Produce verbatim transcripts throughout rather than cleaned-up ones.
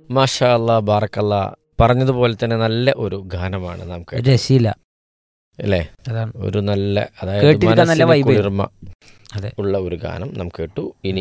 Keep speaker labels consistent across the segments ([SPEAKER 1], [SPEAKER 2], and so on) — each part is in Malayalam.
[SPEAKER 1] മാഷാ അല്ലാ ബാറക്കല്ലാ. പറഞ്ഞതുപോലെ തന്നെ നല്ല ഒരു ഗാനമാണ് നാം കേട്ടത്
[SPEAKER 2] രശീല
[SPEAKER 1] അല്ലേ?
[SPEAKER 2] അതാണ്
[SPEAKER 1] ഒരു നല്ല, അതായത്
[SPEAKER 2] കേട്ടിരിക്കാൻ നല്ല
[SPEAKER 1] മനസ്സിന്
[SPEAKER 2] vibe.
[SPEAKER 1] കുളിർമ
[SPEAKER 2] അതെ.
[SPEAKER 1] ഉള്ള ഒരു ഗാനം നാം കേട്ടു. ഇനി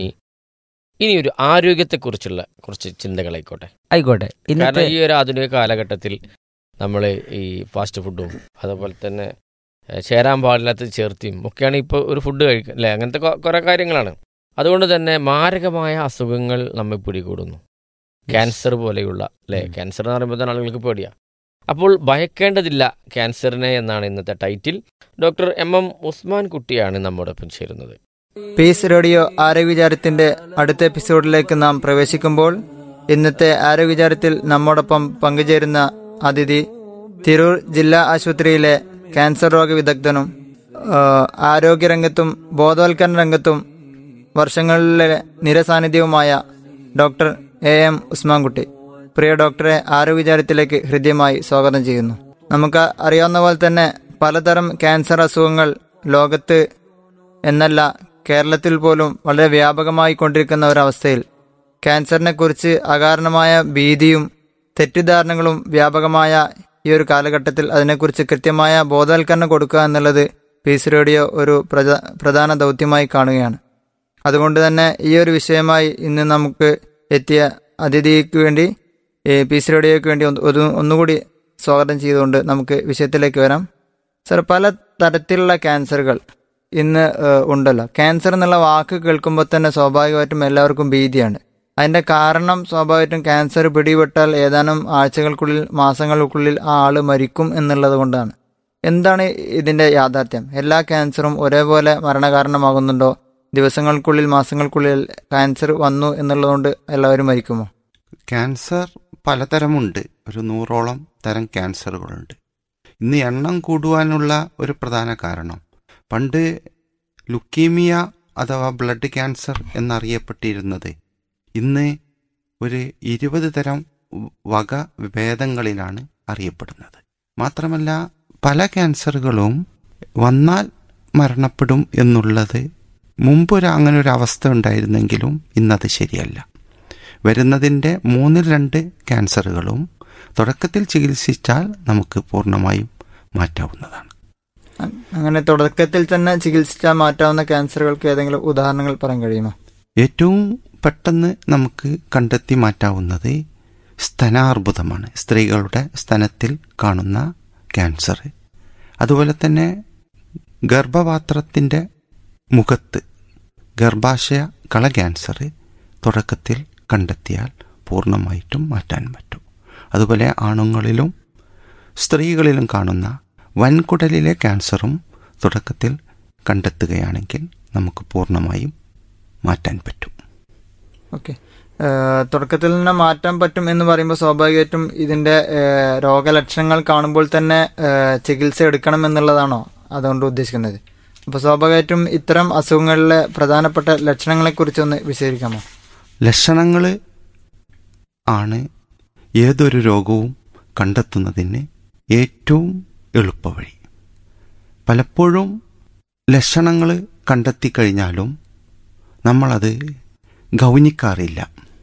[SPEAKER 1] ഇനി ഒരു ആരോഗ്യത്തെക്കുറിച്ചുള്ള കുറച്ച് ചിന്തകളായിക്കോട്ടെ.
[SPEAKER 2] ആയിക്കോട്ടെ. ഇന്നത്തെ
[SPEAKER 1] കാരണം ഈ ഒരു ആധുനിക കാലഘട്ടത്തിൽ നമ്മൾ ഈ ഫാസ്റ്റ് ഫുഡും അതുപോലെ തന്നെ ഏഹ്, ചേരാൻ പാടില്ലാത്ത ചേർത്തിയും ഒക്കെയാണ് ഇപ്പോൾ ഒരു ഫുഡ് കഴിക്കുക അല്ലേ? അങ്ങനത്തെ കൊ- കുറേ കാര്യങ്ങളാണ്. അതുകൊണ്ട് തന്നെ മാരകമായ അസുഖങ്ങൾ നമ്മെ പിടികൂടുന്നു. ക്യാൻസർ പോലെയുള്ള അല്ലേ?
[SPEAKER 2] ഉം.
[SPEAKER 1] ക്യാൻസർ എന്ന് പറയുമ്പോൾ തന്നെ ആളുകൾക്ക് പേടിയാ. അപ്പോൾ ഭയക്കേണ്ടതില്ല ക്യാൻസറിനെ എന്നാണ് ഇന്നത്തെ title. Doctor M M Usman കുട്ടിയാണ് നമ്മോടൊപ്പം ചേരുന്നത്.
[SPEAKER 3] പീസ് റേഡിയോ ആരോഗ്യവിചാരത്തിന്റെ അടുത്ത എപ്പിസോഡിലേക്ക് നാം പ്രവേശിക്കുമ്പോൾ ഇന്നത്തെ ആരോഗ്യവിചാരത്തിൽ നമ്മോടൊപ്പം പങ്കുചേരുന്ന അതിഥി തിരൂർ ജില്ലാ ആശുപത്രിയിലെ ക്യാൻസർ രോഗ വിദഗ്ധനും ആ, ആരോഗ്യരംഗത്തും ബോധവൽക്കരണ രംഗത്തും വർഷങ്ങളിലെ നിരസാന്നിധ്യവുമായ ഡോക്ടർ എ എം ഉസ്മാൻകുട്ടി. പ്രിയ ഡോക്ടറെ ആരോഗ്യവിചാരത്തിലേക്ക് ഹൃദ്യമായി സ്വാഗതം ചെയ്യുന്നു. നമുക്ക് അറിയാവുന്ന പോലെ തന്നെ പലതരം ക്യാൻസർ അസുഖങ്ങൾ ലോകത്ത് എന്നല്ല കേരളത്തിൽ പോലും വളരെ വ്യാപകമായി കൊണ്ടിരിക്കുന്ന ഒരവസ്ഥയിൽ ക്യാൻസറിനെ കുറിച്ച് അകാരണമായ ഭീതിയും തെറ്റിദ്ധാരണകളും വ്യാപകമായ ഈ ഒരു കാലഘട്ടത്തിൽ അതിനെക്കുറിച്ച് കൃത്യമായ ബോധവൽക്കരണം കൊടുക്കുക എന്നുള്ളത് പീസ് റേഡിയോ ഒരു പ്രധ- പ്രധാന ദൗത്യമായി കാണുകയാണ്. അതുകൊണ്ട് തന്നെ ഈ ഒരു വിഷയമായി ഇന്ന് നമുക്ക് എത്തിയ അതിഥിക്ക് വേണ്ടി ഈ പീസ് റേഡിയോയ്ക്ക് വേണ്ടി ഒന്ന് ഒരു- ഒന്നുകൂടി സ്വാഗതം ചെയ്തുകൊണ്ട് നമുക്ക് വിഷയത്തിലേക്ക് വരാം. സർ, പല തരത്തിലുള്ള ക്യാൻസറുകൾ ഇന്ന് ഏഹ്, ഉണ്ടല്ലോ. ക്യാൻസർ എന്നുള്ള വാക്ക് കേൾക്കുമ്പോൾ തന്നെ സ്വാഭാവികമായിട്ടും എല്ലാവർക്കും ഭീതിയാണ്. അതിന്റെ കാരണം സ്വാഭാവികമായിട്ടും ക്യാൻസർ പിടിപെട്ടാൽ ഏതാനും ആഴ്ചകൾക്കുള്ളിൽ മാസങ്ങൾക്കുള്ളിൽ ആ ആള് മരിക്കും എന്നുള്ളത് കൊണ്ടാണ്. എന്താണ് ഇതിന്റെ യാഥാർത്ഥ്യം? എല്ലാ ക്യാൻസറും ഒരേപോലെ മരണകാരണമാകുന്നുണ്ടോ? ദിവസങ്ങൾക്കുള്ളിൽ മാസങ്ങൾക്കുള്ളിൽ ക്യാൻസർ വന്നു എന്നുള്ളതുകൊണ്ട് എല്ലാവരും മരിക്കുമോ?
[SPEAKER 4] ക്യാൻസർ പലതരമുണ്ട്. ഒരു നൂറോളം തരം ക്യാൻസറുകളുണ്ട്. ഇന്ന് എണ്ണം കൂടുവാനുള്ള ഒരു പ്രധാന കാരണം, പണ്ട് ലുക്കീമിയ അഥവാ ബ്ലഡ് ക്യാൻസർ എന്നറിയപ്പെട്ടിരുന്നത് ഇന്ന് ഒരു ഇരുപത് തരം വക ഭേദങ്ങളിലാണ് അറിയപ്പെടുന്നത്. മാത്രമല്ല പല ക്യാൻസറുകളും വന്നാൽ മരണപ്പെടും എന്നുള്ളത് മുമ്പൊരു അങ്ങനെ ഒരു അവസ്ഥ ഉണ്ടായിരുന്നെങ്കിലും ഇന്നത് ശരിയല്ല. വരുന്നതിൻ്റെ മൂന്നിൽ രണ്ട് ക്യാൻസറുകളും തുടക്കത്തിൽ ചികിത്സിച്ചാൽ നമുക്ക് പൂർണ്ണമായും മാറ്റാവുന്നതാണ്.
[SPEAKER 3] അ- അങ്ങനെ തുടക്കത്തിൽ തന്നെ ചികിത്സിച്ചാൽ മാറ്റാവുന്ന ക്യാൻസറുകൾക്ക് ഏതെങ്കിലും ഉദാഹരണങ്ങൾ പറയാൻ കഴിയുമോ?
[SPEAKER 4] ഏറ്റവും പെട്ടെന്ന് നമുക്ക് കണ്ടെത്തി മാറ്റാവുന്നത് സ്തനാർബുദമാണ്. സ്ത്രീകളുടെ സ്തനത്തിൽ കാണുന്ന ക്യാൻസർ. അതുപോലെ തന്നെ ഗർഭപാത്രത്തിൻ്റെ മുഖത്ത് ഗർഭാശയ കള ക്യാൻസർ തുടക്കത്തിൽ കണ്ടെത്തിയാൽ പൂർണ്ണമായിട്ടും മാറ്റാൻ പറ്റും. അതുപോലെ ആണുങ്ങളിലും സ്ത്രീകളിലും കാണുന്ന വൻകുടലിലെ ക്യാൻസറും തുടക്കത്തിൽ കണ്ടെത്തുകയാണെങ്കിൽ നമുക്ക് പൂർണ്ണമായും മാറ്റാൻ പറ്റും.
[SPEAKER 3] ഓക്കെ. തുടക്കത്തിൽ തന്നെ മാറ്റാൻ പറ്റും എന്ന് പറയുമ്പോൾ സ്വാഭാവികമായിട്ടും ഇതിന്റെ ഏഹ്, രോഗലക്ഷണങ്ങൾ കാണുമ്പോൾ തന്നെ ഏഹ്, ചികിത്സ എടുക്കണം എന്നുള്ളതാണോ അതുകൊണ്ട് ഉദ്ദേശിക്കുന്നത്? അപ്പോൾ സ്വാഭാവികമായിട്ടും ഇത്തരം അസുഖങ്ങളിലെ പ്രധാനപ്പെട്ട ലക്ഷണങ്ങളെ കുറിച്ചൊന്ന് വിശദീകരിക്കാമോ?
[SPEAKER 4] ലക്ഷണങ്ങൾ ആണ് ഏതൊരു രോഗവും കണ്ടെത്തുന്നതിന് ഏറ്റവും എളുപ്പവഴി. പലപ്പോഴും ലക്ഷണങ്ങൾ കണ്ടെത്തിക്കഴിഞ്ഞാലും നമ്മളത് ഗൗനിക്കാറില്ല.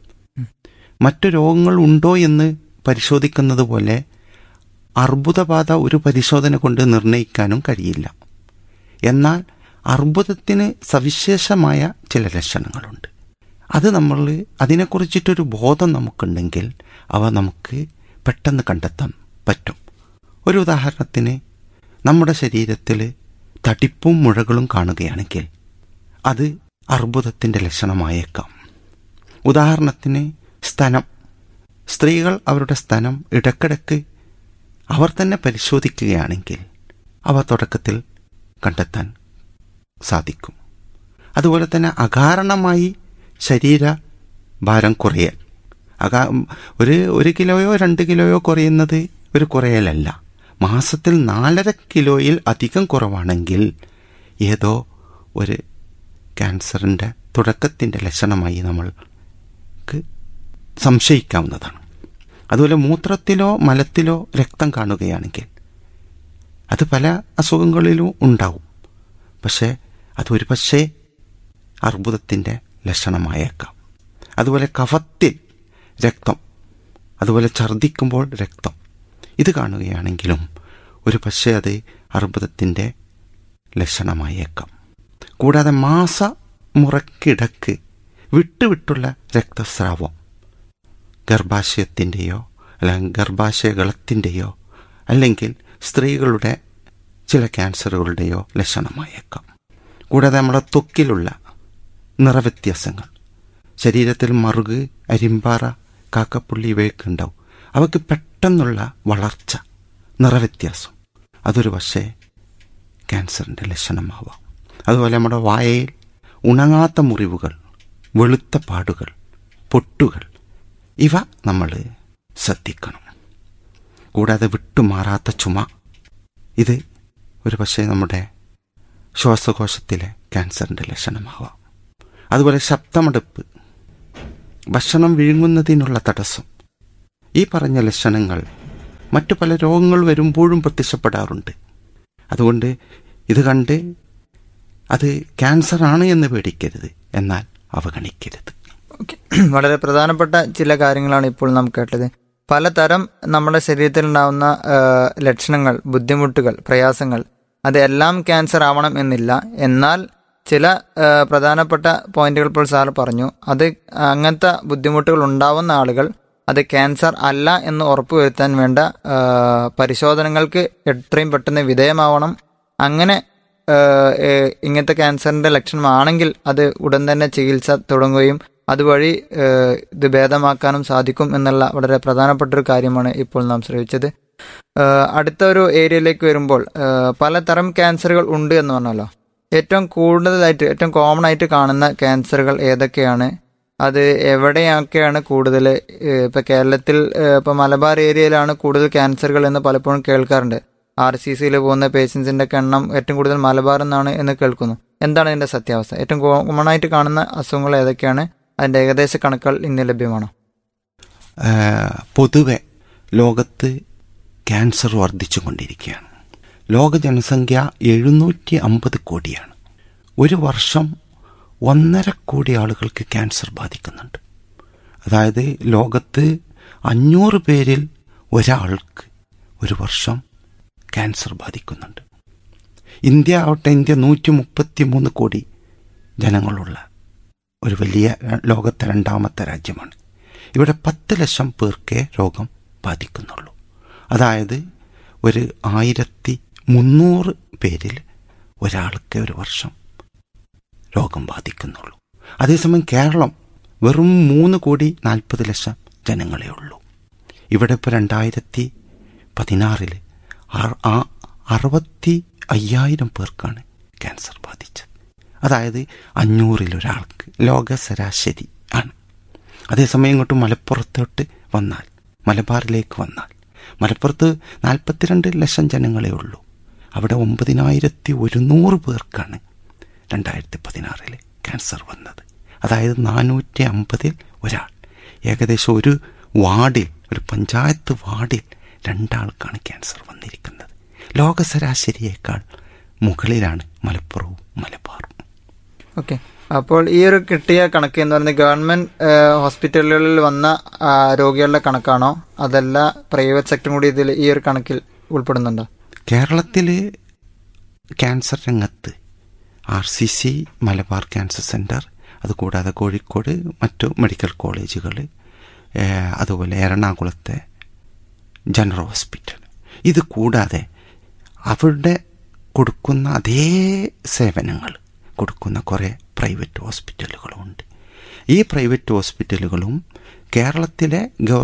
[SPEAKER 4] മറ്റു രോഗങ്ങൾ ഉണ്ടോ എന്ന് പരിശോധിക്കുന്നത് പോലെ അർബുദബാധ ഒരു പരിശോധന കൊണ്ട് നിർണ്ണയിക്കാനും കഴിയില്ല. എന്നാൽ അർബുദത്തിന് സവിശേഷമായ ചില ലക്ഷണങ്ങളുണ്ട്. അത് നമ്മൾ അതിനെക്കുറിച്ചിട്ടൊരു ബോധം നമുക്കുണ്ടെങ്കിൽ അവ നമുക്ക് പെട്ടെന്ന് കണ്ടെത്താൻ പറ്റും. ഒരു ഉദാഹരണത്തിന്, നമ്മുടെ ശരീരത്തിൽ തടിപ്പും മുഴകളും കാണുകയാണെങ്കിൽ അത് അർബുദത്തിൻ്റെ ലക്ഷണമായേക്കാം. ഉദാഹരണത്തിന് സ്തനം. സ്ത്രീകൾ അവരുടെ സ്തനം ഇടയ്ക്കിടയ്ക്ക് അവർ തന്നെ പരിശോധിക്കുകയാണെങ്കിൽ അവ തുടക്കത്തിൽ കണ്ടെത്താൻ സാധിക്കും. അതുപോലെ തന്നെ അകാരണമായി ശരീര ഭാരം കുറയൽ. അകാ ഒരു ഒരു കിലോയോ രണ്ട് കിലോയോ കുറയുന്നത് ഒരു കുറയലല്ല. മാസത്തിൽ നാലര കിലോയിൽ അധികം കുറവാണെങ്കിൽ ഏതോ ഒരു ക്യാൻസറിൻ്റെ തുടക്കത്തിൻ്റെ ലക്ഷണമായി നമ്മൾക്ക് സംശയിക്കാവുന്നതാണ്. അതുപോലെ മൂത്രത്തിലോ മലത്തിലോ രക്തം കാണുകയാണെങ്കിൽ അത് പല അസുഖങ്ങളിലും ഉണ്ടാവും. പക്ഷേ അതൊരു പക്ഷേ അർബുദത്തിൻ്റെ ലക്ഷണമായേക്കാം. അതുപോലെ കഫത്തിൽ രക്തം അതുപോലെ ഛർദ്ദിക്കുമ്പോൾ രക്തം, ഇത് കാണുകയാണെങ്കിലും ഒരു പക്ഷേ അത് അർബുദത്തിൻ്റെ ലക്ഷണമായേക്കാം. കൂടാതെ മാസമുറക്കിടക്ക് വിട്ടുവിട്ടുള്ള രക്തസ്രാവം ഗർഭാശയത്തിൻ്റെയോ അല്ലെങ്കിൽ ഗർഭാശയകളത്തിൻ്റെയോ അല്ലെങ്കിൽ സ്ത്രീകളുടെ ചില ക്യാൻസറുകളുടെയോ ലക്ഷണമായേക്കാം. കൂടാതെ നമ്മുടെ ത്വക്കിലുള്ള നിറവ്യത്യാസങ്ങൾ, ശരീരത്തിൽ മറുക്, അരിമ്പാറ, കാക്കപ്പുള്ളി ഇവയൊക്കെ ഉണ്ടാവും. അവയ്ക്ക് പെട്ടെന്നുള്ള വളർച്ച, നിറവ്യത്യാസം, അതൊരു പക്ഷേ ക്യാൻസറിൻ്റെ ലക്ഷണമാവാം. അതുപോലെ നമ്മുടെ വായയിൽ ഉണങ്ങാത്ത മുറിവുകൾ, വെളുത്ത പാടുകൾ, പൊട്ടുകൾ, ഇവ നമ്മൾ ശ്രദ്ധിക്കണം. കൂടാതെ വിട്ടുമാറാത്ത ചുമ, ഇത് ഒരു പക്ഷേ നമ്മുടെ ശ്വാസകോശത്തിലെ ക്യാൻസറിൻ്റെ ലക്ഷണമാവാം. അതുപോലെ ശബ്ദമടുപ്പ്, ഭക്ഷണം വിഴുങ്ങുന്നതിനുള്ള തടസ്സം, ഈ പറഞ്ഞ ലക്ഷണങ്ങൾ മറ്റു പല രോഗങ്ങൾ വരുമ്പോഴും പ്രത്യക്ഷപ്പെടാറുണ്ട്. അതുകൊണ്ട് ഇത് കണ്ട് അത് ക്യാൻസറാണ് എന്ന് പേടിക്കരുത്, എന്നാൽ അവഗണിക്കരുത്.
[SPEAKER 3] ഓക്കെ, വളരെ പ്രധാനപ്പെട്ട ചില കാര്യങ്ങളാണ് ഇപ്പോൾ നാം കേട്ടത്. പലതരം നമ്മുടെ ശരീരത്തിൽ ഉണ്ടാകുന്ന ലക്ഷണങ്ങൾ, ബുദ്ധിമുട്ടുകൾ, പ്രയാസങ്ങൾ, അതെല്ലാം ക്യാൻസർ ആവണം എന്നില്ല. എന്നാൽ ചില പ്രധാനപ്പെട്ട പോയിന്റുകൾ ഇപ്പോൾ സാർ പറഞ്ഞു. അത് അങ്ങനത്തെ ബുദ്ധിമുട്ടുകൾ ഉണ്ടാവുന്ന ആളുകൾ അത് ക്യാൻസർ അല്ല എന്ന് ഉറപ്പുവരുത്താൻ വേണ്ട പരിശോധനകൾക്ക് എത്രയും പെട്ടെന്ന് വിധേയമാവണം. അങ്ങനെ ഇങ്ങനത്തെ ക്യാൻസറിന്റെ ലക്ഷണമാണെങ്കിൽ അത് ഉടൻ തന്നെ ചികിത്സ തുടങ്ങുകയും അതുവഴി ഇത് ഭേദമാക്കാനും സാധിക്കും എന്നുള്ള വളരെ പ്രധാനപ്പെട്ട ഒരു കാര്യമാണ് ഇപ്പോൾ നാം ശ്രമിച്ചത്. അടുത്ത ഒരു ഏരിയയിലേക്ക് വരുമ്പോൾ പലതരം ക്യാൻസറുകൾ ഉണ്ട് എന്ന് പറഞ്ഞല്ലോ. ഏറ്റവും കൂടുതലായിട്ട് ഏറ്റവും കോമൺ ആയിട്ട് കാണുന്ന ക്യാൻസറുകൾ ഏതൊക്കെയാണ്? അത് എവിടെയൊക്കെയാണ് കൂടുതൽ? ഇപ്പം കേരളത്തിൽ ഇപ്പം മലബാർ ഏരിയയിലാണ് കൂടുതൽ ക്യാൻസറുകൾ എന്ന് പലപ്പോഴും കേൾക്കാറുണ്ട്. ആർ സി സിയിൽ പോകുന്ന പേഷ്യൻസിൻ്റെ ഒക്കെ എണ്ണം ഏറ്റവും കൂടുതൽ മലബാർ എന്നാണ് എന്ന് കേൾക്കുന്നു. എന്താണ് ഇതിൻ്റെ സത്യാവസ്ഥ? ഏറ്റവും കോമൺ ആയിട്ട് കാണുന്ന അസുഖങ്ങൾ ഏതൊക്കെയാണ്? അതിൻ്റെ ഏകദേശ കണക്കുകൾ ഇന്ന് ലഭ്യമാണോ?
[SPEAKER 4] പൊതുവെ ലോകത്ത് ക്യാൻസർ വർദ്ധിച്ചു കൊണ്ടിരിക്കുകയാണ്. ലോക ജനസംഖ്യ എഴുന്നൂറ്റി അമ്പത് കോടിയാണ്. ഒരു വർഷം ഒന്നര കോടി ആളുകൾക്ക് ക്യാൻസർ ബാധിക്കുന്നുണ്ട്. അതായത് ലോകത്ത് അഞ്ഞൂറ് പേരിൽ ഒരാൾക്ക് ഒരു വർഷം ക്യാൻസർ ബാധിക്കുന്നുണ്ട്. ഇന്ത്യ ആവട്ടെ, ഇന്ത്യ നൂറ്റി മുപ്പത്തി മൂന്ന് കോടി ജനങ്ങളുള്ള ഒരു വലിയ ലോകത്തെ രണ്ടാമത്തെ രാജ്യമാണ്. ഇവിടെ പത്ത് ലക്ഷം പേർക്കേ രോഗം ബാധിക്കുന്നുള്ളൂ. അതായത് ഒരു ആയിരത്തി മുന്നൂറ് പേരിൽ ഒരാൾക്ക് ഒരു വർഷം രോഗം ബാധിക്കുന്നുള്ളൂ. അതേസമയം കേരളം വെറും മൂന്ന് കോടി നാൽപ്പത് ലക്ഷം ജനങ്ങളേ ഉള്ളൂ. ഇവിടെ ഇപ്പോൾ രണ്ടായിരത്തി പതിനാറിൽ ആ അറുപത്തി അയ്യായിരം പേർക്കാണ് ക്യാൻസർ ബാധിച്ചത്. അതായത് അഞ്ഞൂറിലൊരാൾക്ക് ലോക ശരാശരി ആണ്. അതേസമയം ഇങ്ങോട്ട് മലപ്പുറത്തോട്ട് വന്നാൽ, മലബാറിലേക്ക് വന്നാൽ, മലപ്പുറത്ത് നാൽപ്പത്തിരണ്ട് ലക്ഷം ജനങ്ങളേ ഉള്ളൂ. അവിടെ ഒമ്പതിനായിരത്തി ഒരുന്നൂറ് പേർക്കാണ് രണ്ടായിരത്തി പതിനാറിൽ ക്യാൻസർ വന്നത്. അതായത് നാനൂറ്റി അമ്പതിൽ ഒരാൾ. ഏകദേശം ഒരു വാർഡിൽ, ഒരു പഞ്ചായത്ത് വാർഡിൽ രണ്ടാൾക്കാണ് ക്യാൻസർ വന്നിരിക്കുന്നത്. ലോക ശരാശരിയേക്കാൾ മുകളിലാണ് മലപ്പുറവും മലബാറും.
[SPEAKER 3] ഓക്കെ, അപ്പോൾ ഈ ഒരു കിട്ടിയ കണക്ക് എന്ന് പറയുന്നത് ഗവൺമെന്റ് ഹോസ്പിറ്റലുകളിൽ വന്ന രോഗികളുടെ കണക്കാണോ, അതല്ല പ്രൈവറ്റ് സെക്ടറും കൂടി ഇതിൽ ഈ ഒരു കണക്കിൽ ഉൾപ്പെടുന്നുണ്ടോ?
[SPEAKER 4] കേരളത്തിൽ ക്യാൻസർ രംഗത്ത് R C C, Malabar cancer centre, അതുകൂടാതെ കോഴിക്കോട് മറ്റു മെഡിക്കൽ കോളേജുകൾ, അതുപോലെ എറണാകുളത്തെ ജനറൽ ഹോസ്പിറ്റൽ, ഇത് കൂടാതെ അവരുടെ കൊടുക്കുന്ന അതേ സേവനങ്ങൾ കൊടുക്കുന്ന കുറേ പ്രൈവറ്റ് ഹോസ്പിറ്റലുകളുമുണ്ട്. ഈ പ്രൈവറ്റ് ഹോസ്പിറ്റലുകളും കേരളത്തിലെ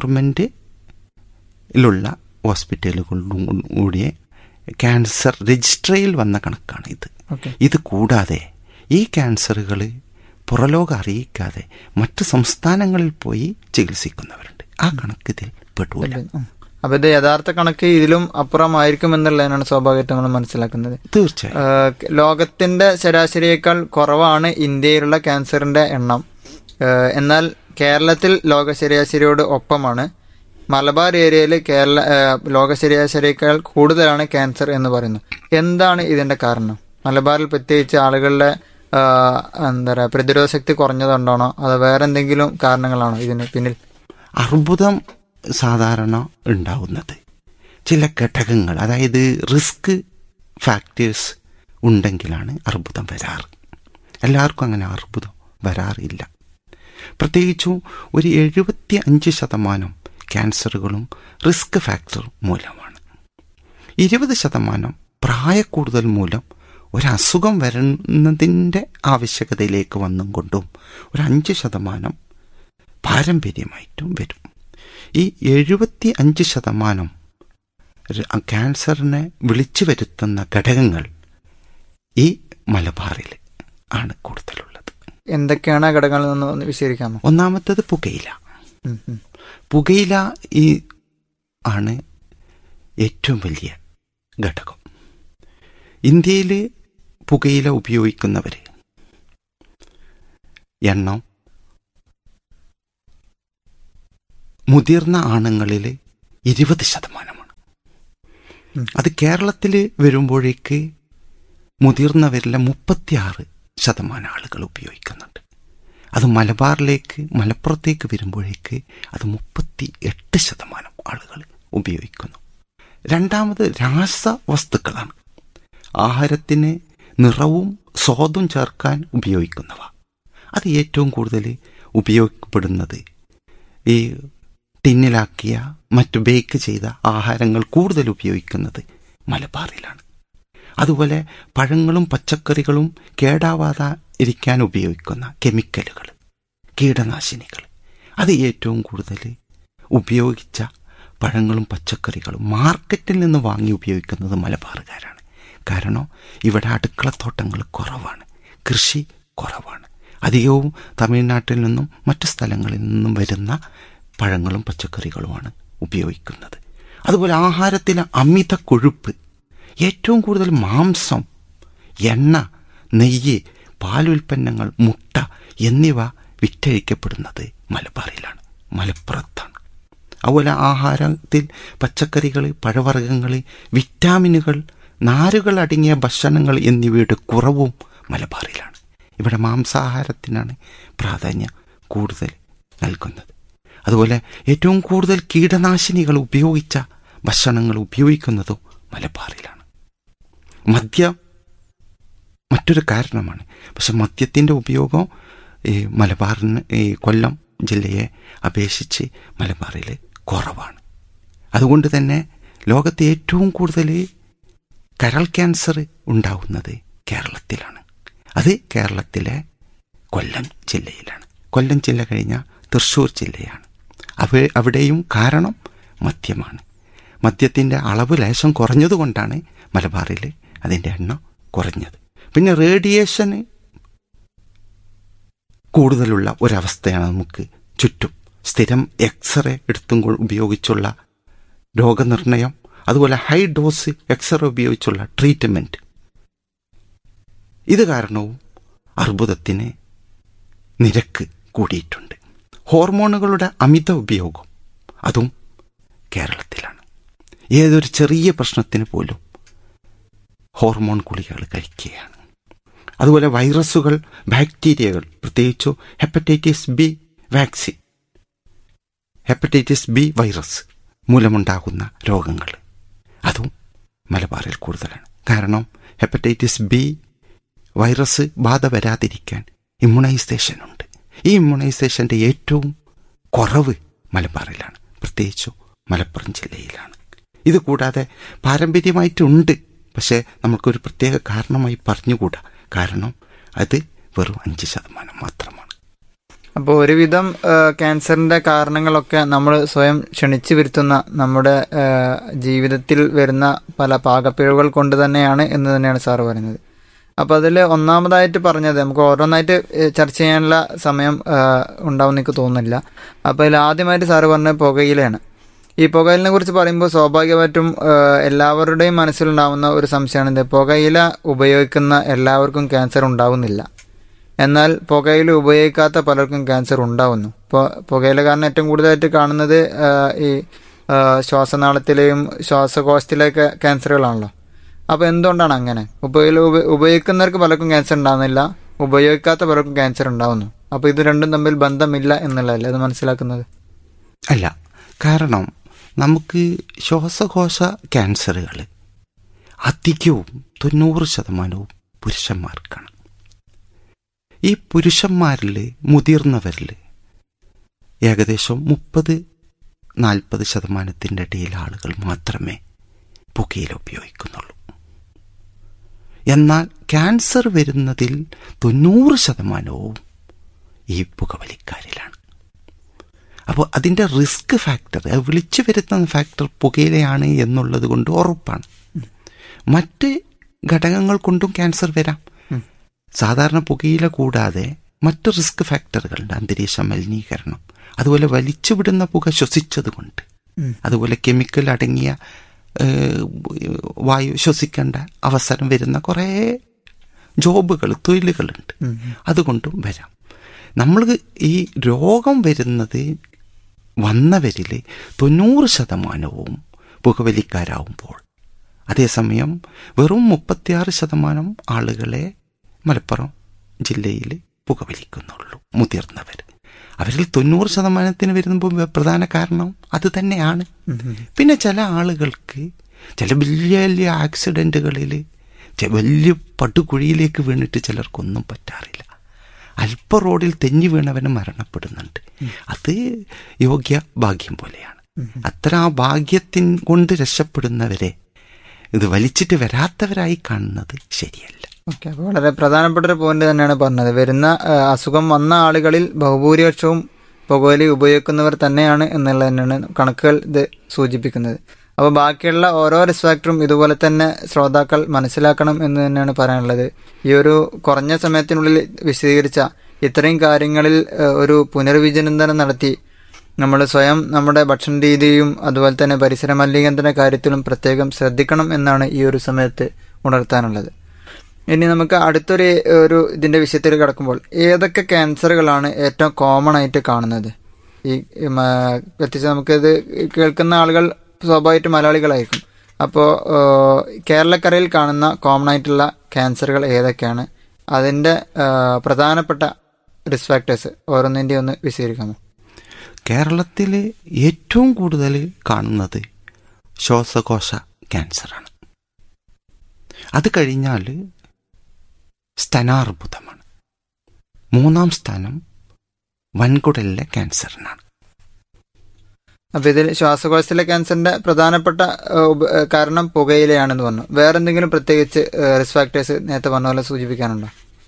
[SPEAKER 4] ഗവൺമെൻറ്റിലുള്ള ഹോസ്പിറ്റലുകളിലും കൂടിയ ക്യാൻസർ രജിസ്ട്രിയിൽ വന്ന കണക്കാണ് ഇത്. ഇത് കൂടാതെ ഈ ക്യാൻസറുകൾ പുറലോകം അറിയിക്കാതെ മറ്റ് സംസ്ഥാനങ്ങളിൽ പോയി ചികിത്സിക്കുന്നവരുണ്ട്. ആ കണക്ക് ഇതിൽ പെട്ടൂല.
[SPEAKER 3] അപ്പൊ ഇത് യഥാർത്ഥ കണക്ക് ഇതിലും അപ്പുറമായിരിക്കും എന്നുള്ളതിനാണ് സ്വാഭാവികമായിട്ടും നമ്മൾ മനസ്സിലാക്കുന്നത്.
[SPEAKER 4] തീർച്ചയായും
[SPEAKER 3] ലോകത്തിന്റെ ശരാശരിയേക്കാൾ കുറവാണ് ഇന്ത്യയിലുള്ള ക്യാൻസറിന്റെ എണ്ണം. എന്നാൽ കേരളത്തിൽ ലോക ശരാശരിയോട് ഒപ്പമാണ്. മലബാർ ഏരിയയിൽ കേരള ലോക ശരാശരിയേക്കാൾ കൂടുതലാണ് ക്യാൻസർ എന്ന് പറയുന്നു. എന്താണ് ഇതിന്റെ കാരണം? മലബാറിൽ പ്രത്യേകിച്ച് ആളുകളുടെ എന്താ പറയുക പ്രതിരോധ ശക്തി കുറഞ്ഞതുകൊണ്ടാണോ അതോ വേറെ എന്തെങ്കിലും കാരണങ്ങളാണോ ഇതിന് പിന്നിൽ?
[SPEAKER 4] അർബുദം സാധാരണ ഉണ്ടാവുന്നത് ചില ഘടകങ്ങൾ, അതായത് റിസ്ക് ഫാക്ടേഴ്സ് ഉണ്ടെങ്കിലാണ് അർബുദം വരാറ്. എല്ലാവർക്കും അങ്ങനെ അർബുദം വരാറില്ല. പ്രത്യേകിച്ചും ഒരു എഴുപത്തി അഞ്ച് ശതമാനം ക്യാൻസറുകളും റിസ്ക് ഫാക്ടർ മൂലമാണ്. ഇരുപത് ശതമാനം പ്രായക്കൂടുതൽ മൂലം ഒരസുഖം വരുന്നതിൻ്റെ ആവശ്യകതയിലേക്ക് വന്നും കൊണ്ടും ഒരു അഞ്ച് ശതമാനം പാരമ്പര്യമായിട്ടും വരും. ഈ എഴുപത്തി അഞ്ച് ശതമാനം ക്യാൻസറിനെ വിളിച്ചു വരുത്തുന്ന ഘടകങ്ങൾ ഈ മലബാറിൽ ആണ് കൂടുതലുള്ളത്.
[SPEAKER 3] എന്തൊക്കെയാണ് ആ ഘടകങ്ങൾ എന്ന് വിശദീകരിക്കാമോ?
[SPEAKER 4] ഒന്നാമത്തത് പുകയില. പുകയില ഈ ആണ് ഏറ്റവും വലിയ ഘടകം. ഇന്ത്യയിൽ പുകയില ഉപയോഗിക്കുന്നവർ എണ്ണം മുതിർന്ന ആണുങ്ങളിൽ ഇരുപത് ശതമാനമാണ്. അത് കേരളത്തിൽ വരുമ്പോഴേക്ക് മുതിർന്നവരിലെ മുപ്പത്തിയാറ് ശതമാനം ആളുകൾ ഉപയോഗിക്കുന്നുണ്ട്. അത് മലബാറിലേക്ക് മലപ്പുറത്തേക്ക് വരുമ്പോഴേക്ക് അത് മുപ്പത്തി എട്ട് ശതമാനം ആളുകൾ ഉപയോഗിക്കുന്നു. രണ്ടാമത് രാസവസ്തുക്കളാണ്. ആഹാരത്തിന് നിറവും സ്വാദും ചേർക്കാൻ ഉപയോഗിക്കുന്നവ. അത് ഏറ്റവും കൂടുതൽ ഉപയോഗപ്പെടുന്നത് ഈ ടിന്നിലാക്കിയ മറ്റു ബേക്ക് ചെയ്ത ആഹാരങ്ങൾ കൂടുതൽ ഉപയോഗിക്കുന്നത് മലബാറിലാണ്. അതുപോലെ പഴങ്ങളും പച്ചക്കറികളും കേടാവാതെ ഇരിക്കാൻ ഉപയോഗിക്കുന്ന കെമിക്കലുകൾ, കീടനാശിനികൾ, അത് ഏറ്റവും കൂടുതൽ ഉപയോഗിച്ച പഴങ്ങളും പച്ചക്കറികളും മാർക്കറ്റിൽ നിന്ന് വാങ്ങി ഉപയോഗിക്കുന്നത് മലബാറുകാരാണ്. കാരണം ഇവിടെ അടുക്കളത്തോട്ടങ്ങൾ കുറവാണ്, കൃഷി കുറവാണ്. അധികവും തമിഴ്നാട്ടിൽ നിന്നും മറ്റു സ്ഥലങ്ങളിൽ നിന്നും വരുന്ന പഴങ്ങളും പച്ചക്കറികളുമാണ് ഉപയോഗിക്കുന്നത്. അതുപോലെ ആഹാരത്തിലെ അമിത കൊഴുപ്പ്, ഏറ്റവും കൂടുതൽ മാംസം, എണ്ണ, നെയ്യ്, പാലുൽപ്പന്നങ്ങൾ, മുട്ട എന്നിവ വിറ്റഴിക്കപ്പെടുന്നത് മലബാറിലാണ്, മലപ്പുറത്താണ്. അതുപോലെ ആഹാരത്തിൽ പച്ചക്കറികൾ, പഴവർഗ്ഗങ്ങൾ, വിറ്റാമിനുകൾ, നാരുകൾ അടങ്ങിയ ഭക്ഷണങ്ങൾ എന്നിവയുടെ കുറവും മലബാറിലാണ്. ഇവിടെ മാംസാഹാരത്തിനാണ് പ്രാധാന്യം കൂടുതൽ നൽകുന്നത്. അതുപോലെ ഏറ്റവും കൂടുതൽ കീടനാശിനികൾ ഉപയോഗിച്ച ഭക്ഷണങ്ങൾ ഉപയോഗിക്കുന്നതും മലബാറിലാണ്. മദ്യം മറ്റൊരു കാരണമാണ്. പക്ഷെ മദ്യത്തിൻ്റെ ഉപയോഗം ഈ മലബാറിന് ഈ കൊല്ലം ജില്ലയെ അപേക്ഷിച്ച് മലബാറിൽ കുറവാണ്. അതുകൊണ്ട് തന്നെ ലോകത്തെ ഏറ്റവും കൂടുതൽ കരൾ ക്യാൻസർ ഉണ്ടാവുന്നത് കേരളത്തിലാണ്. അത് കേരളത്തിലെ കൊല്ലം ജില്ലയിലാണ്. കൊല്ലം ജില്ല കഴിഞ്ഞാൽ തൃശ്ശൂർ ജില്ലയാണ്. അവ അവിടെയും കാരണം മദ്യമാണ്. മദ്യത്തിൻ്റെ അളവ് ലേശം കുറഞ്ഞതുകൊണ്ടാണ് മലബാറിൽ അതിൻ്റെ എണ്ണം കുറഞ്ഞത്. പിന്നെ റേഡിയേഷന് കൂടുതലുള്ള ഒരവസ്ഥയാണ് നമുക്ക് ചുറ്റും. സ്ഥിരം എക്സ്റേ എടുത്തും ഉപയോഗിച്ചുള്ള രോഗനിർണയം, അതുപോലെ ഹൈ ഡോസ് എക്സ്റേ ഉപയോഗിച്ചുള്ള ട്രീറ്റ്മെൻറ്റ്, ഇത് കാരണവും അർബുദത്തിന് നിരക്ക് കൂടിയിട്ടുണ്ട്. ഹോർമോണുകളുടെ അമിത ഉപയോഗം അതും കേരളത്തിലാണ്. ഏതൊരു ചെറിയ പ്രശ്നത്തിന് പോലും ഹോർമോൺ ഗുളികകൾ കഴിക്കുകയാണ്. അതുപോലെ വൈറസുകൾ, ബാക്ടീരിയകൾ, പ്രത്യേകിച്ചു hepatitis B vaccine, hepatitis B virus മൂലമുണ്ടാകുന്ന രോഗങ്ങൾ അതും മലബാറിൽ കൂടുതലാണ്. കാരണം ഹെപ്പറ്റൈറ്റിസ് ബി വൈറസ് ബാധ വരാതിരിക്കാൻ ഇമ്മ്യൂണൈസേഷൻ ഉണ്ട്. ഈ ഇമ്മ്യൂണൈസേഷൻ്റെ ഏറ്റവും കുറവ് മലബാറിലാണ്, പ്രത്യേകിച്ചും മലപ്പുറം ജില്ലയിലാണ്. ഇത് കൂടാതെ പാരമ്പര്യമായിട്ടുണ്ട്, പക്ഷേ നമുക്കൊരു പ്രത്യേക കാരണമായി പറഞ്ഞുകൂടാ. കാരണം അത് വെറും അഞ്ച് ശതമാനം മാത്രമാണ്.
[SPEAKER 3] അപ്പോൾ ഒരുവിധം ക്യാൻസറിൻ്റെ കാരണങ്ങളൊക്കെ നമ്മൾ സ്വയം ക്ഷണിച്ചു വരുത്തുന്ന നമ്മുടെ ജീവിതത്തിൽ വരുന്ന പല പാകപ്പിഴവുകൾ കൊണ്ട് തന്നെയാണ് എന്ന് തന്നെയാണ് സാറ് പറയുന്നത്. അപ്പോൾ അതിൽ ഒന്നാമതായിട്ട് പറഞ്ഞത് നമുക്ക് ഓരോന്നായിട്ട് ചർച്ച ചെയ്യാനുള്ള സമയം ഉണ്ടാവും എനിക്ക് തോന്നുന്നില്ല. അപ്പോൾ അതിൽ ആദ്യമായിട്ട് സാറ് പറഞ്ഞത് പുകയിലയാണ്. ഈ പുകയിലിനെ കുറിച്ച് പറയുമ്പോൾ സ്വാഭാവികമായിട്ടും എല്ലാവരുടെയും മനസ്സിലുണ്ടാവുന്ന ഒരു സംശയമാണ് ഇത്, പുകയില ഉപയോഗിക്കുന്ന എല്ലാവർക്കും ക്യാൻസർ ഉണ്ടാവുന്നില്ല, എന്നാൽ പുകയില ഉപയോഗിക്കാത്ത പലർക്കും ക്യാൻസർ ഉണ്ടാവുന്നു. ഇപ്പോൾ പുകയില കാരണം ഏറ്റവും കൂടുതലായിട്ട് കാണുന്നത് ഈ ശ്വാസനാളത്തിലെയും ശ്വാസകോശത്തിലെയൊക്കെ ക്യാൻസറുകളാണല്ലോ. അപ്പോൾ എന്തുകൊണ്ടാണ് അങ്ങനെ? പുകയില ഉപയോഗിക്കുന്നവർക്ക് പലർക്കും ക്യാൻസർ ഉണ്ടാകുന്നില്ല, ഉപയോഗിക്കാത്ത പലർക്കും ക്യാൻസർ ഉണ്ടാവുന്നു. അപ്പോൾ ഇത് രണ്ടും തമ്മിൽ ബന്ധമില്ല എന്നുള്ളതല്ലേ അത് മനസ്സിലാക്കുന്നത്?
[SPEAKER 4] അല്ല, കാരണം നമുക്ക് ശ്വാസകോശ ക്യാൻസറുകൾ അധികവും തൊണ്ണൂറ് ശതമാനവും പുരുഷന്മാർക്കാണ്. ഈ പുരുഷന്മാരിൽ മുതിർന്നവരിൽ ഏകദേശം മുപ്പത് നാൽപ്പത് ശതമാനത്തിൻ്റെ ഇടയിൽ ആളുകൾ മാത്രമേ പുകയില ഉപയോഗിക്കുന്നുള്ളൂ. എന്നാൽ ക്യാൻസർ വരുന്നതിൽ തൊണ്ണൂറ് ശതമാനവും ഈ പുകവലിക്കാരിലാണ്. അപ്പോൾ അതിൻ്റെ റിസ്ക് ഫാക്ടർ, വിളിച്ചു വരുത്തുന്ന ഫാക്ടർ പുകയിലയാണ് എന്നുള്ളത് കൊണ്ട് ഉറപ്പാണ്. മറ്റ് ഘടകങ്ങൾ കൊണ്ടും ക്യാൻസർ വരാം. സാധാരണ പുകയില കൂടാതെ മറ്റ് റിസ്ക് ഫാക്ടറുകളുണ്ട്. അന്തരീക്ഷ മലിനീകരണം, അതുപോലെ വലിച്ചുവിടുന്ന പുക ശ്വസിച്ചത് കൊണ്ട്, അതുപോലെ കെമിക്കൽ അടങ്ങിയ വായു ശ്വസിക്കേണ്ട അവസരം വരുന്ന കുറേ ജോബുകൾ, തൊഴിലുകളുണ്ട്. അതുകൊണ്ടും വരാം. നമ്മൾ ഈ രോഗം വരുന്നത് വന്നവരിൽ തൊണ്ണൂറ് ശതമാനവും പുകവലിക്കാരാവുമ്പോൾ, അതേസമയം വെറും മുപ്പത്തിയാറ് ശതമാനം ആളുകളെ മലപ്പുറം ജില്ലയിൽ പുകവലിക്കുന്നുള്ളൂ, മുതിർന്നവർ. അവരിൽ തൊണ്ണൂറ് ശതമാനത്തിന് വരുമ്പോൾ പ്രധാന കാരണം അത് തന്നെയാണ്. പിന്നെ ചില ആളുകൾക്ക് ചില വലിയ വലിയ ആക്സിഡൻറ്റുകളിൽ വലിയ പടുകുഴിയിലേക്ക് വീണിട്ട് ചിലർക്കൊന്നും പറ്റാറില്ല. അല്പ റോഡിൽ തെന്നി വീണവന് മരണപ്പെടുന്നുണ്ട്. അത് യോഗ്യ ഭാഗ്യം പോലെയാണ്. അത്ര ആ ഭാഗ്യത്തിൻ കൊണ്ട് രക്ഷപ്പെടുന്നവരെ ഇത് വലിച്ചിട്ട് വരാത്തവരായി കാണുന്നത് ശരിയല്ല.
[SPEAKER 3] ഓക്കെ, അപ്പോൾ വളരെ പ്രധാനപ്പെട്ട ഒരു പോയിന്റ് തന്നെയാണ് പറഞ്ഞത്. വരുന്ന അസുഖം വന്ന ആളുകളിൽ ബഹുഭൂരിപക്ഷവും പുകവലി ഉപയോഗിക്കുന്നവർ തന്നെയാണ് എന്നുള്ളത് തന്നെയാണ് കണക്കുകൾ ഇത് സൂചിപ്പിക്കുന്നത്. അപ്പോൾ ബാക്കിയുള്ള ഓരോ റിസ്ക് ഫാക്ടറും ഇതുപോലെ തന്നെ ശ്രോതാക്കൾ മനസ്സിലാക്കണം എന്ന് തന്നെയാണ് പറയാനുള്ളത്. ഈ ഒരു കുറഞ്ഞ സമയത്തിനുള്ളിൽ വിശദീകരിച്ച ഇത്രയും കാര്യങ്ങളിൽ ഒരു പുനർവിചിന്തനം നടത്തി നമ്മൾ സ്വയം നമ്മുടെ ഭക്ഷണ രീതിയും അതുപോലെ തന്നെ പരിസര മലിനീകരണ കാര്യത്തിലും പ്രത്യേകം ശ്രദ്ധിക്കണം എന്നാണ് ഈ ഒരു സമയത്ത് ഉണർത്താനുള്ളത്. ഇനി നമുക്ക് അടുത്തൊരു ഒരു ഇതിൻ്റെ വിഷയത്തിൽ കിടക്കുമ്പോൾ, ഏതൊക്കെ ക്യാൻസറുകളാണ് ഏറ്റവും കോമൺ ആയിട്ട് കാണുന്നത്? ഈ പ്രത്യേകിച്ച് നമുക്കിത് കേൾക്കുന്ന ആളുകൾ സ്വാഭാവികമായിട്ട് മലയാളികളായിരിക്കും. അപ്പോൾ കേരളക്കരയിൽ കാണുന്ന കോമൺ ആയിട്ടുള്ള ക്യാൻസറുകൾ ഏതൊക്കെയാണ്? അതിൻ്റെ പ്രധാനപ്പെട്ട റിസ്ക് ഫാക്ടേഴ്സ് ഓരോന്നിൻ്റെ ഒന്ന് വിശദീകരിക്കാമോ?
[SPEAKER 4] കേരളത്തിൽ ഏറ്റവും കൂടുതൽ കാണുന്നത് ശ്വാസകോശ ക്യാൻസറാണ്. അത് കഴിഞ്ഞാൽ സ്തനാർബുദമാണ്. മൂന്നാം സ്ഥാനം വൻകുടലിലെ ക്യാൻസറിനാണ്.
[SPEAKER 3] അപ്പോൾ ഇതിൽ ശ്വാസകോശത്തിലെ ക്യാൻസറിന്റെ പ്രധാനപ്പെട്ട കാരണം പുകയിലയാണെന്ന് പറഞ്ഞു. വേറെ എന്തെങ്കിലും പ്രത്യേകിച്ച് റിസ്ക് ഫാക്ടേഴ്സ് നേരത്തെ പറഞ്ഞ പോലെ സൂചിപ്പിക്കാനുണ്ടോ?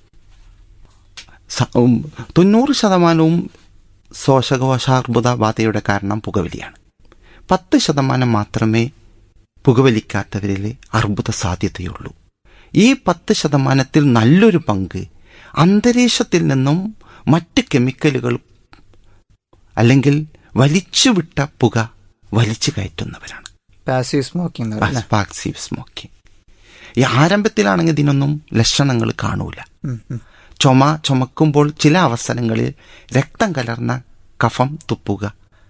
[SPEAKER 4] തൊണ്ണൂറ് ശതമാനവും ശ്വാസകോശാർബുദ ബാധയുടെ കാരണം പുകവലിയാണ്. പത്ത് ശതമാനം മാത്രമേ പുകവലിക്കാത്തവരിൽ അർബുദ സാധ്യതയുള്ളൂ. ഈ പത്ത് ശതമാനത്തിൽ നല്ലൊരു പങ്ക് അന്തരീക്ഷത്തിൽ നിന്നും മറ്റ് കെമിക്കലുകൾ അല്ലെങ്കിൽ വലിച്ചുവിട്ട പുക വലിച്ചു കയറ്റുന്നവരാണ്.
[SPEAKER 3] Passive smoking.
[SPEAKER 4] Passive smoking. ഈ ആരംഭത്തിലാണെങ്കിൽ ഇതിനൊന്നും ലക്ഷണങ്ങൾ കാണൂല. ചുമ ചുമക്കുമ്പോൾ ചില അവസരങ്ങളിൽ രക്തം കലർന്ന കഫം തുപ്പുക,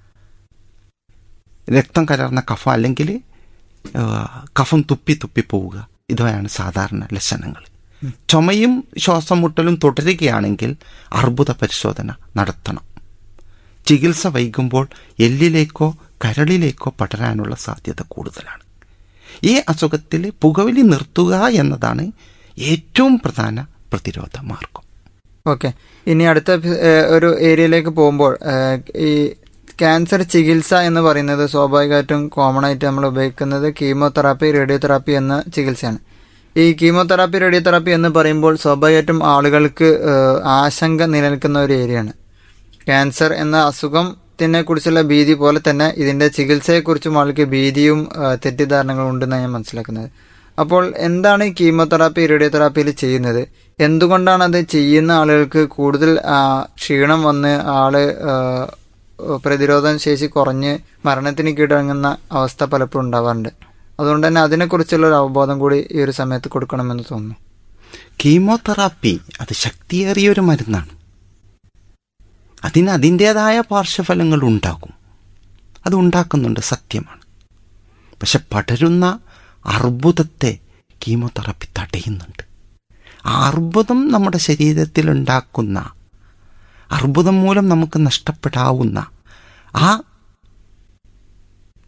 [SPEAKER 4] രക്തം കലർന്ന കഫം അല്ലെങ്കിൽ കഫം തുപ്പി തുപ്പി പോവുക, ഇവയാണ് സാധാരണ ലക്ഷണങ്ങൾ. ചുമയും ശ്വാസം മുട്ടലും തുടരുകയാണെങ്കിൽ അർബുദ പരിശോധന നടത്തണം. ചികിത്സ വൈകുമ്പോൾ എല്ലിലേക്കോ കരളിലേക്കോ പടരാനുള്ള സാധ്യത കൂടുതലാണ്. ഈ അസുഖത്തിൽ പുകവലി നിർത്തുക എന്നതാണ് ഏറ്റവും പ്രധാന പ്രതിരോധ മാർഗം.
[SPEAKER 3] ഓക്കെ, ഇനി അടുത്ത ഒരു ഏരിയയിലേക്ക് പോകുമ്പോൾ, ഈ ക്യാൻസർ ചികിത്സ എന്ന് പറയുന്നത് സ്വാഭാവികമായിട്ടും കോമൺ ആയിട്ട് നമ്മൾ ഉപയോഗിക്കുന്നത് കീമോതെറാപ്പി, റേഡിയോതെറാപ്പി എന്ന ചികിത്സയാണ്. ഈ കീമോതെറാപ്പി, റേഡിയോതെറാപ്പി എന്ന് പറയുമ്പോൾ സ്വാഭാവികമായിട്ടും ആളുകൾക്ക് ആശങ്ക നിലനിൽക്കുന്ന ഒരു ഏരിയയാണ്. ക്യാൻസർ എന്ന അസുഖത്തിനെ കുറിച്ചുള്ള ഭീതി പോലെ തന്നെ ഇതിൻ്റെ ചികിത്സയെക്കുറിച്ചും ആൾക്ക് ഭീതിയും തെറ്റിദ്ധാരണകളും ഉണ്ടെന്നാണ് ഞാൻ മനസ്സിലാക്കുന്നത്. അപ്പോൾ എന്താണ് ഈ കീമോതെറാപ്പി, റേഡിയോതെറാപ്പിയിൽ ചെയ്യുന്നത്? എന്തുകൊണ്ടാണ് അത് ചെയ്യുന്ന ആളുകൾക്ക് കൂടുതൽ ക്ഷീണം വന്ന് ആള് പ്രതിരോധ ശേഷി കുറഞ്ഞ് മരണത്തിന് കീഴടങ്ങുന്ന അവസ്ഥ പലപ്പോഴും ഉണ്ടാവാറുണ്ട്. അതുകൊണ്ട് തന്നെ അതിനെക്കുറിച്ചുള്ള ഒരു അവബോധം കൂടി ഈ ഒരു സമയത്ത് കൊടുക്കണമെന്ന് തോന്നുന്നു.
[SPEAKER 4] കീമോതെറാപ്പി അത് ശക്തിയേറിയൊരു മരുന്നാണ്. അതിന് അതിൻ്റേതായ പാർശ്വഫലങ്ങൾ ഉണ്ടാകും, അത് ഉണ്ടാക്കുന്നുണ്ട്, സത്യമാണ്. പക്ഷെ പടരുന്ന അർബുദത്തെ കീമോതെറാപ്പി തടയുന്നുണ്ട്. ആ അർബുദം നമ്മുടെ ശരീരത്തിൽ ഉണ്ടാക്കുന്ന, അർബുദം മൂലം നമുക്ക് നഷ്ടപ്പെടാവുന്ന ആ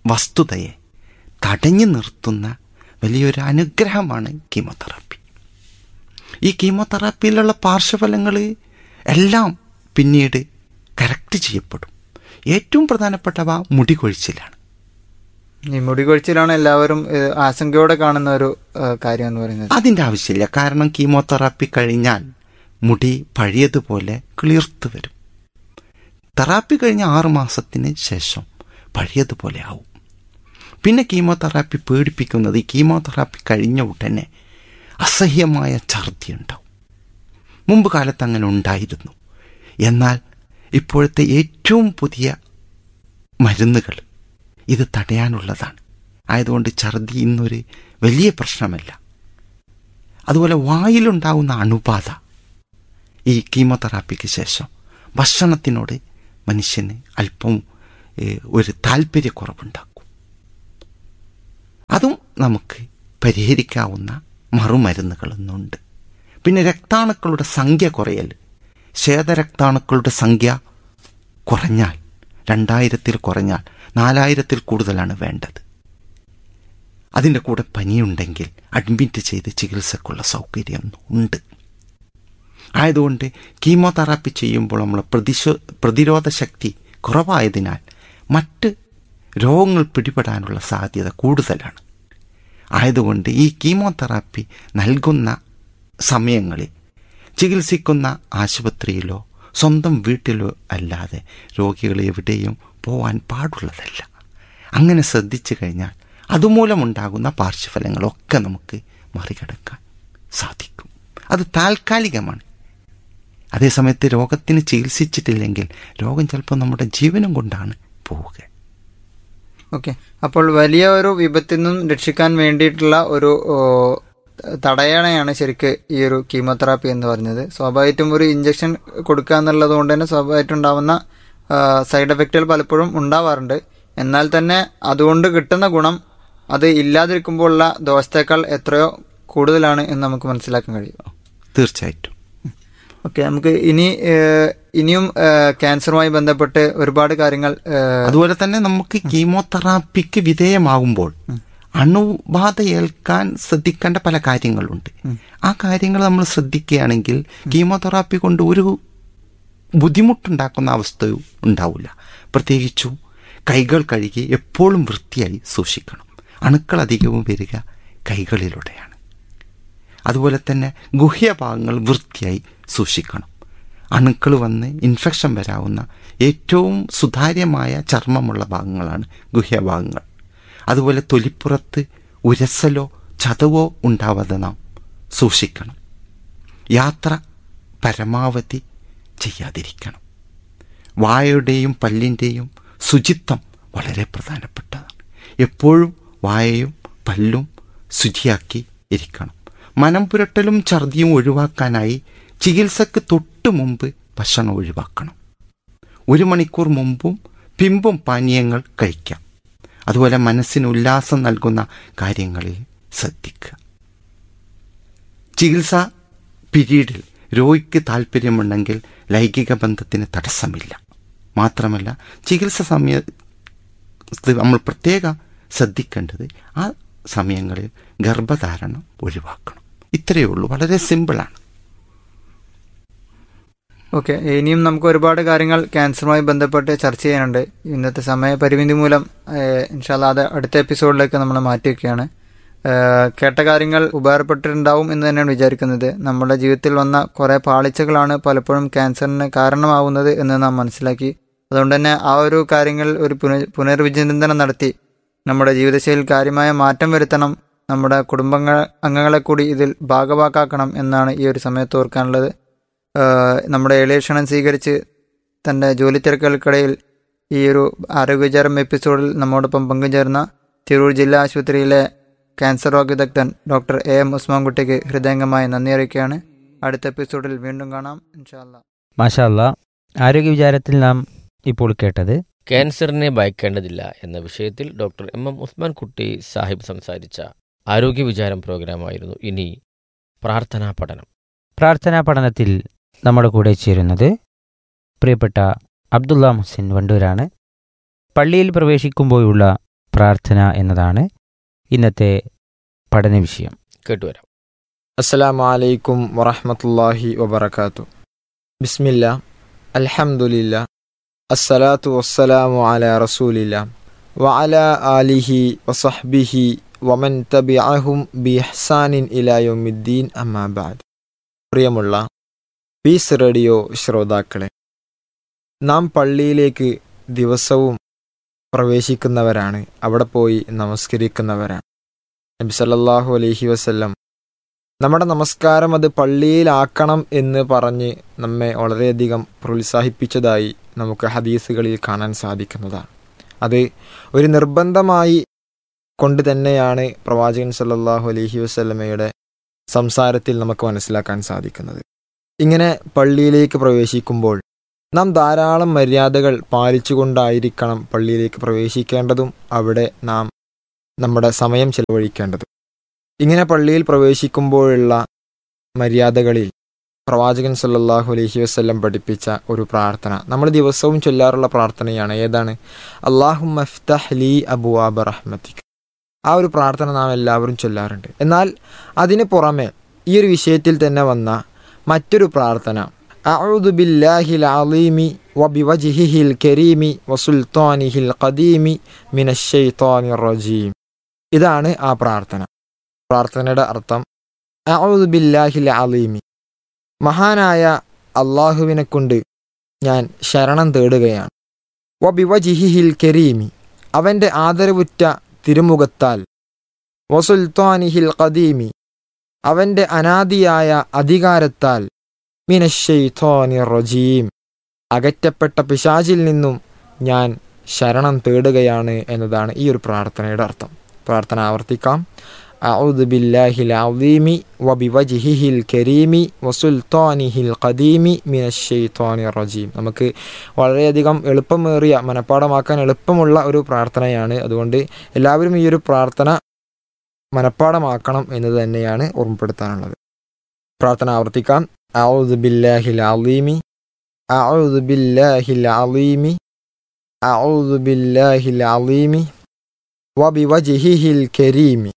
[SPEAKER 4] വസ്തുതയെ തടഞ്ഞു നിർത്തുന്ന വലിയൊരു അനുഗ്രഹമാണ് കീമോതെറാപ്പി. ഈ കീമോതെറാപ്പിയിലുള്ള പാർശ്വഫലങ്ങൾ എല്ലാം പിന്നീട് കറക്റ്റ് ചെയ്യപ്പെടും. ഏറ്റവും പ്രധാനപ്പെട്ടവ മുടി കൊഴിച്ചിലാണ്.
[SPEAKER 3] ഈ മുടി കൊഴിച്ചിലാണ് എല്ലാവരും ആശങ്കയോടെ കാണുന്ന ഒരു കാര്യം എന്ന് പറയുന്നത്.
[SPEAKER 4] അതിൻ്റെ ആവശ്യമില്ല. കാരണം കീമോതെറാപ്പി കഴിഞ്ഞാൽ മുടി പഴയതുപോലെ കിളിർത്ത് വരും. തെറാപ്പി കഴിഞ്ഞ ആറു മാസത്തിന് ശേഷം പഴയതുപോലെ ആവും. പിന്നെ കീമോതെറാപ്പി പേടിപ്പിക്കുന്നത്, ഈ കീമോതെറാപ്പി കഴിഞ്ഞ ഉടനെ അസഹ്യമായ ഛർദി ഉണ്ടാവും. മുമ്പ് കാലത്ത് അങ്ങനെ ഉണ്ടായിരുന്നു. എന്നാൽ ഇപ്പോഴത്തെ ഏറ്റവും പുതിയ മരുന്നുകൾ ഇത് തടയാനുള്ളതാണ്. ആയതുകൊണ്ട് ഛർദി ഇന്നൊരു വലിയ പ്രശ്നമല്ല. അതുപോലെ വായിലുണ്ടാകുന്ന അണുബാധ ഈ കീമോതെറാപ്പിക്ക് ശേഷം ഭക്ഷണത്തിനോട് മനുഷ്യന് അല്പം ഒരു താല്പര്യക്കുറവുണ്ടാക്കും. അതും നമുക്ക് പരിഹരിക്കാവുന്ന മറുമരുന്നുകളൊന്നുണ്ട്. പിന്നെ രക്താണുക്കളുടെ സംഖ്യ കുറയൽ. ശ്വേതരക്താണുക്കളുടെ സംഖ്യ കുറഞ്ഞാൽ, രണ്ടായിരത്തിൽ കുറഞ്ഞാൽ നാലായിരത്തിൽ കൂടുതലാണ് വേണ്ടത്. അതിൻ്റെ കൂടെ പനിയുണ്ടെങ്കിൽ അഡ്മിറ്റ് ചെയ്ത് ചികിത്സക്കുള്ള സൗകര്യം ഉണ്ട്. ആയതുകൊണ്ട് കീമോതെറാപ്പി ചെയ്യുമ്പോൾ നമ്മൾ പ്രതിശോ പ്രതിരോധ ശക്തി കുറവായതിനാൽ മറ്റ് രോഗങ്ങൾ പിടിപെടാനുള്ള സാധ്യത കൂടുതലാണ്. ആയതുകൊണ്ട് ഈ കീമോതെറാപ്പി നൽകുന്ന സമയങ്ങളിൽ ചികിത്സിക്കുന്ന ആശുപത്രിയിലോ സ്വന്തം വീട്ടിലോ അല്ലാതെ രോഗികൾ എവിടെയും പോകാൻ പാടുള്ളതല്ല. അങ്ങനെ ശ്രദ്ധിച്ചു കഴിഞ്ഞാൽ അതുമൂലമുണ്ടാകുന്ന പാർശ്വഫലങ്ങളൊക്കെ നമുക്ക് മറികടക്കാൻ സാധിക്കും. അത് താൽക്കാലികമാണ്. അതേസമയത്ത് രോഗത്തിന് ചികിത്സിച്ചിട്ടില്ലെങ്കിൽ രോഗം ചിലപ്പോൾ നമ്മുടെ ജീവനും കൊണ്ടാണ് പോവുക.
[SPEAKER 3] ഓക്കെ, അപ്പോൾ വലിയ ഒരു വിപത്തിൽ നിന്നും രക്ഷിക്കാൻ വേണ്ടിയിട്ടുള്ള ഒരു തടയണയാണ് ശരിക്ക് ഈ ഒരു കീമോതെറാപ്പി എന്ന് പറഞ്ഞത്. സ്വാഭാവികമായിട്ടും ഒരു ഇഞ്ചക്ഷൻ കൊടുക്കുക എന്നുള്ളത് കൊണ്ട് തന്നെ സ്വാഭാവികമായിട്ടും ഉണ്ടാവുന്ന സൈഡ് എഫക്റ്റുകൾ പലപ്പോഴും ഉണ്ടാവാറുണ്ട്. എന്നാൽ തന്നെ അതുകൊണ്ട് കിട്ടുന്ന ഗുണം അത് ഇല്ലാതിരിക്കുമ്പോഴുള്ള ദോഷത്തേക്കാൾ എത്രയോ കൂടുതലാണ് എന്ന് നമുക്ക് മനസ്സിലാക്കാൻ കഴിയും.
[SPEAKER 4] തീർച്ചയായിട്ടും.
[SPEAKER 3] ഓക്കെ, നമുക്ക് ഇനി ഇനിയും ക്യാൻസറുമായി ബന്ധപ്പെട്ട് ഒരുപാട് കാര്യങ്ങൾ,
[SPEAKER 4] അതുപോലെ തന്നെ നമുക്ക് കീമോതെറാപ്പിക്ക് വിധേയമാകുമ്പോൾ അണുബാധ ഏൽക്കാൻ ശ്രദ്ധിക്കേണ്ട പല കാര്യങ്ങളുണ്ട്. ആ കാര്യങ്ങൾ നമ്മൾ ശ്രദ്ധിക്കുകയാണെങ്കിൽ കീമോതെറാപ്പി കൊണ്ട് ഒരു ബുദ്ധിമുട്ടുണ്ടാക്കുന്ന അവസ്ഥ ഉണ്ടാവില്ല. പ്രത്യേകിച്ചും കൈകൾ കഴുകി എപ്പോഴും വൃത്തിയായി സൂക്ഷിക്കണം. അണുക്കൾ അധികവും വരിക കൈകളിലൂടെയാണ്. അതുപോലെ തന്നെ ഗുഹ്യഭാഗങ്ങൾ വൃത്തിയായി സൂക്ഷിക്കണം. അണുക്കൾ വന്ന് ഇൻഫെക്ഷൻ വരാവുന്ന ഏറ്റവും സുതാര്യമായ ചർമ്മമുള്ള ഭാഗങ്ങളാണ് ഗുഹ്യഭാഗങ്ങൾ. അതുപോലെ തൊലിപ്പുറത്ത് ഉരസലോ ചതവോ ഉണ്ടാവാതെ നാം സൂക്ഷിക്കണം. യാത്ര പരമാവധി ചെയ്യാതിരിക്കണം. വായയുടെയും പല്ലിൻ്റെയും ശുചിത്വം വളരെ പ്രധാനപ്പെട്ടതാണ്. എപ്പോഴും വായയും പല്ലും ശുചിയാക്കി ഇരിക്കണം. മനം പുരട്ടലും ഛർദിയും ഒഴിവാക്കാനായി ചികിത്സക്ക് തൊട്ട് മുമ്പ് ഭക്ഷണം ഒഴിവാക്കണം. ഒരു മണിക്കൂർ മുമ്പും പിമ്പും പാനീയങ്ങൾ കഴിക്കാം. അതുപോലെ മനസ്സിന് ഉല്ലാസം നൽകുന്ന കാര്യങ്ങളിൽ ശ്രദ്ധിക്കുക. ചികിത്സാ പിരീഡിൽ രോഗിക്ക് താല്പര്യമുണ്ടെങ്കിൽ ലൈംഗിക ബന്ധത്തിന് തടസ്സമില്ല. മാത്രമല്ല ചികിത്സ സമയത്ത് നമ്മൾ പ്രത്യേകം ശ്രദ്ധിക്കേണ്ടത് ആ സമയങ്ങളിൽ ഗർഭധാരണം ഒഴിവാക്കണം. ഇത്രയേ ഉള്ളൂ. വളരെ സിമ്പിളാണ്.
[SPEAKER 3] ഓക്കെ, ഇനിയും നമുക്ക് ഒരുപാട് കാര്യങ്ങൾ ക്യാൻസറുമായി ബന്ധപ്പെട്ട് ചർച്ച ചെയ്യാനുണ്ട്. ഇന്നത്തെ സമയപരിമിതി മൂലം ഇൻഷാ അല്ലാഹ് അത് അടുത്ത എപ്പിസോഡിലേക്ക് നമ്മൾ മാറ്റിവെക്കുകയാണ്. കേട്ട കാര്യങ്ങൾ ഉപകാരപ്പെട്ടിട്ടുണ്ടാവും എന്ന് തന്നെയാണ് വിചാരിക്കുന്നത്. നമ്മുടെ ജീവിതത്തിൽ വന്ന കുറേ പാളിച്ചകളാണ് പലപ്പോഴും ക്യാൻസറിന് കാരണമാവുന്നത് എന്ന് നാം മനസ്സിലാക്കി. അതുകൊണ്ട് തന്നെ ആ ഒരു കാര്യങ്ങൾ ഒരു പുന പുനർവിചിന്തനം നടത്തി നമ്മുടെ ജീവിതശൈലിയിൽ കാര്യമായ മാറ്റം വരുത്തണം. നമ്മുടെ കുടുംബങ്ങൾ അംഗങ്ങളെ കൂടി ഇതിൽ ഭാഗവാക്കാക്കണം എന്നാണ് ഈ ഒരു സമയത്ത് ഓർക്കാനുള്ളത്. നമ്മുടെ എളിയ ക്ഷണം സ്വീകരിച്ച് തൻ്റെ ജോലി തിരക്കുകൾക്കിടയിൽ ഈ ഒരു ആരോഗ്യവിചാരം എപ്പിസോഡിൽ നമ്മോടൊപ്പം പങ്കുചേർന്ന തിരൂർ ജില്ലാ ആശുപത്രിയിലെ ക്യാൻസർ രോഗ വിദഗ്ധൻ ഡോക്ടർ എ എം ഉസ്മാൻകുട്ടിക്ക് ഹൃദയംഗമായി നന്ദി അറിയിക്കുകയാണ്. അടുത്ത എപ്പിസോഡിൽ വീണ്ടും കാണാം ഇൻഷാ അല്ലാഹ്.
[SPEAKER 2] മാഷാ അല്ലാഹ്. ആരോഗ്യ വിചാരത്തിൽ നാം ഇപ്പോൾ കേട്ടത്
[SPEAKER 1] ക്യാൻസറിനെ ഭയക്കേണ്ടതില്ല എന്ന വിഷയത്തിൽ doctor M M Usmankutty Sahib സംസാരിച്ച ആരോഗ്യ വിചാരം പ്രോഗ്രാമായിരുന്നു. ഇനി പ്രാർത്ഥനാ പഠനം.
[SPEAKER 2] പ്രാർത്ഥനാ പഠനത്തിൽ നമ്മുടെ കൂടെ ചേരുന്നത് പ്രിയപ്പെട്ട അബ്ദുള്ള മുഹസിൻ വണ്ടൂരാണ്. പള്ളിയിൽ പ്രവേശിക്കുമ്പോഴുള്ള പ്രാർത്ഥന എന്നതാണ് ഇന്നത്തെ പഠന വിഷയം.
[SPEAKER 1] കേട്ടുവരാം.
[SPEAKER 5] അസ്സലാമു അലൈക്കും വറഹ്മത്തുള്ളാഹി വബറകാത്തു. ബിസ്മില്ലാ, അൽഹംദുലില്ലാ, അസ്സലാത്തു വസ്സലാമു അലാ റസൂലില്ലാ വഅലാ ആലിഹി വസഹ്ബിഹി വമൻ തബിഅഹും ബിഇഹ്സാനിൻ ഇലാ യൗമിദ്ദീൻ, അമ്മാ ബഅദ്. പ്രിയമുള്ള പീസ് റേഡിയോ ശ്രോതാക്കളെ, നാം പള്ളിയിലേക്ക് ദിവസവും പ്രവേശിക്കുന്നവരാണ്, അവിടെ പോയി നമസ്കരിക്കുന്നവരാണ്. നബി സല്ലല്ലാഹു അലൈഹി വസല്ലം നമ്മുടെ നമസ്കാരം അത് പള്ളിയിലാക്കണം എന്ന് പറഞ്ഞ് നമ്മെ വളരെയധികം പ്രോത്സാഹിപ്പിച്ചതായി നമുക്ക് ഹദീസുകളിൽ കാണാൻ സാധിക്കുന്നതാണ്. അത് ഒരു നിർബന്ധമായി കൊണ്ട് തന്നെയാണ് പ്രവാചകൻ സല്ലല്ലാഹു അലൈഹി വസല്ലമയുടെ സംസാരത്തിൽ നമുക്ക് മനസ്സിലാക്കാൻ സാധിക്കുന്നത്. ഇങ്ങനെ പള്ളിയിലേക്ക് പ്രവേശിക്കുമ്പോൾ നാം ധാരാളം മര്യാദകൾ പാലിച്ചുകൊണ്ടായിരിക്കണം പള്ളിയിലേക്ക് പ്രവേശിക്കേണ്ടതും അവിടെ നാം നമ്മുടെ സമയം ചെലവഴിക്കേണ്ടതും. ഇങ്ങനെ പള്ളിയിൽ പ്രവേശിക്കുമ്പോഴുള്ള മര്യാദകളിൽ പ്രവാചകൻ സല്ലല്ലാഹു അലൈഹി വസല്ലം പഠിപ്പിച്ച ഒരു പ്രാർത്ഥന നമ്മൾ ദിവസവും ചൊല്ലാറുള്ള പ്രാർത്ഥനയാണ്. ഏതാണ്? അല്ലാഹുമ്മ ഇഫ്തഹ് ലീ അബ്വാബ റഹ്മതിക. ആ ഒരു പ്രാർത്ഥന നാം എല്ലാവരും ചൊല്ലാറുണ്ട്. എന്നാൽ അതിന് പുറമെ ഈ ഒരു വിഷയത്തിൽ തന്നെ വന്ന മറ്റൊരു പ്രാർത്ഥന, അഊദു ബില്ലാഹിൽ അളീമി വബിവജ്ഹിഹിൽ കരീമി വസുൽത്താനിഹിൽ ഖദീമി മിനശ് ശൈത്വാനിർ റജീം. ഇതാണ് ആ പ്രാർത്ഥന. പ്രാർത്ഥനയുടെ അർത്ഥം, അഊദു ബില്ലാഹിൽ അളീമി, മഹാനായ അള്ളാഹുവിനെ കൊണ്ട് ഞാൻ ശരണം തേടുകയാണ്. വബിവജ്ഹിഹിൽ കരീമി, അവൻ്റെ ആദരവുറ്റ തിരുമുഖത്താൽ. വസുൽത്താനിഹിൽ ഖദീമി, അവൻ്റെ അനാദിയായ അധികാരത്താൽ. മിനശ് ശൈത്വാനിർ റജീം, അകറ്റപ്പെട്ട പിശാചിൽ നിന്നും ഞാൻ ശരണം തേടുകയാണ് എന്നതാണ് ഈ ഒരു പ്രാർത്ഥനയുടെ അർത്ഥം. പ്രാർത്ഥന ആവർത്തിക്കാം. അഊദു ബില്ലാഹിൽ അളീമി വബിവജ്ഹിഹിൽ കരീമി വസുൽത്താനിഹിൽ ഖദീമി മിനശ് ശൈത്വാനിർ റജീം. നമുക്ക് വളരെയധികം എളുപ്പമേറിയ, മനഃപ്പാടമാക്കാൻ എളുപ്പമുള്ള ഒരു പ്രാർത്ഥനയാണ്. അതുകൊണ്ട് എല്ലാവരും ഈ ഒരു പ്രാർത്ഥന മനഃപ്പാടമാക്കണം എന്നത് തന്നെയാണ് ഓർമ്മപ്പെടുത്താനുള്ളത്. പ്രാർത്ഥന ആവർത്തിക്കാം. അഊദു ബില്ലാഹിൽ അളീമി അഊദു ബില്ലാഹിൽ അളീമി അഊദു ബില്ലാഹിൽ അളീമി വബിവജ്ഹിഹിൽ കരീമി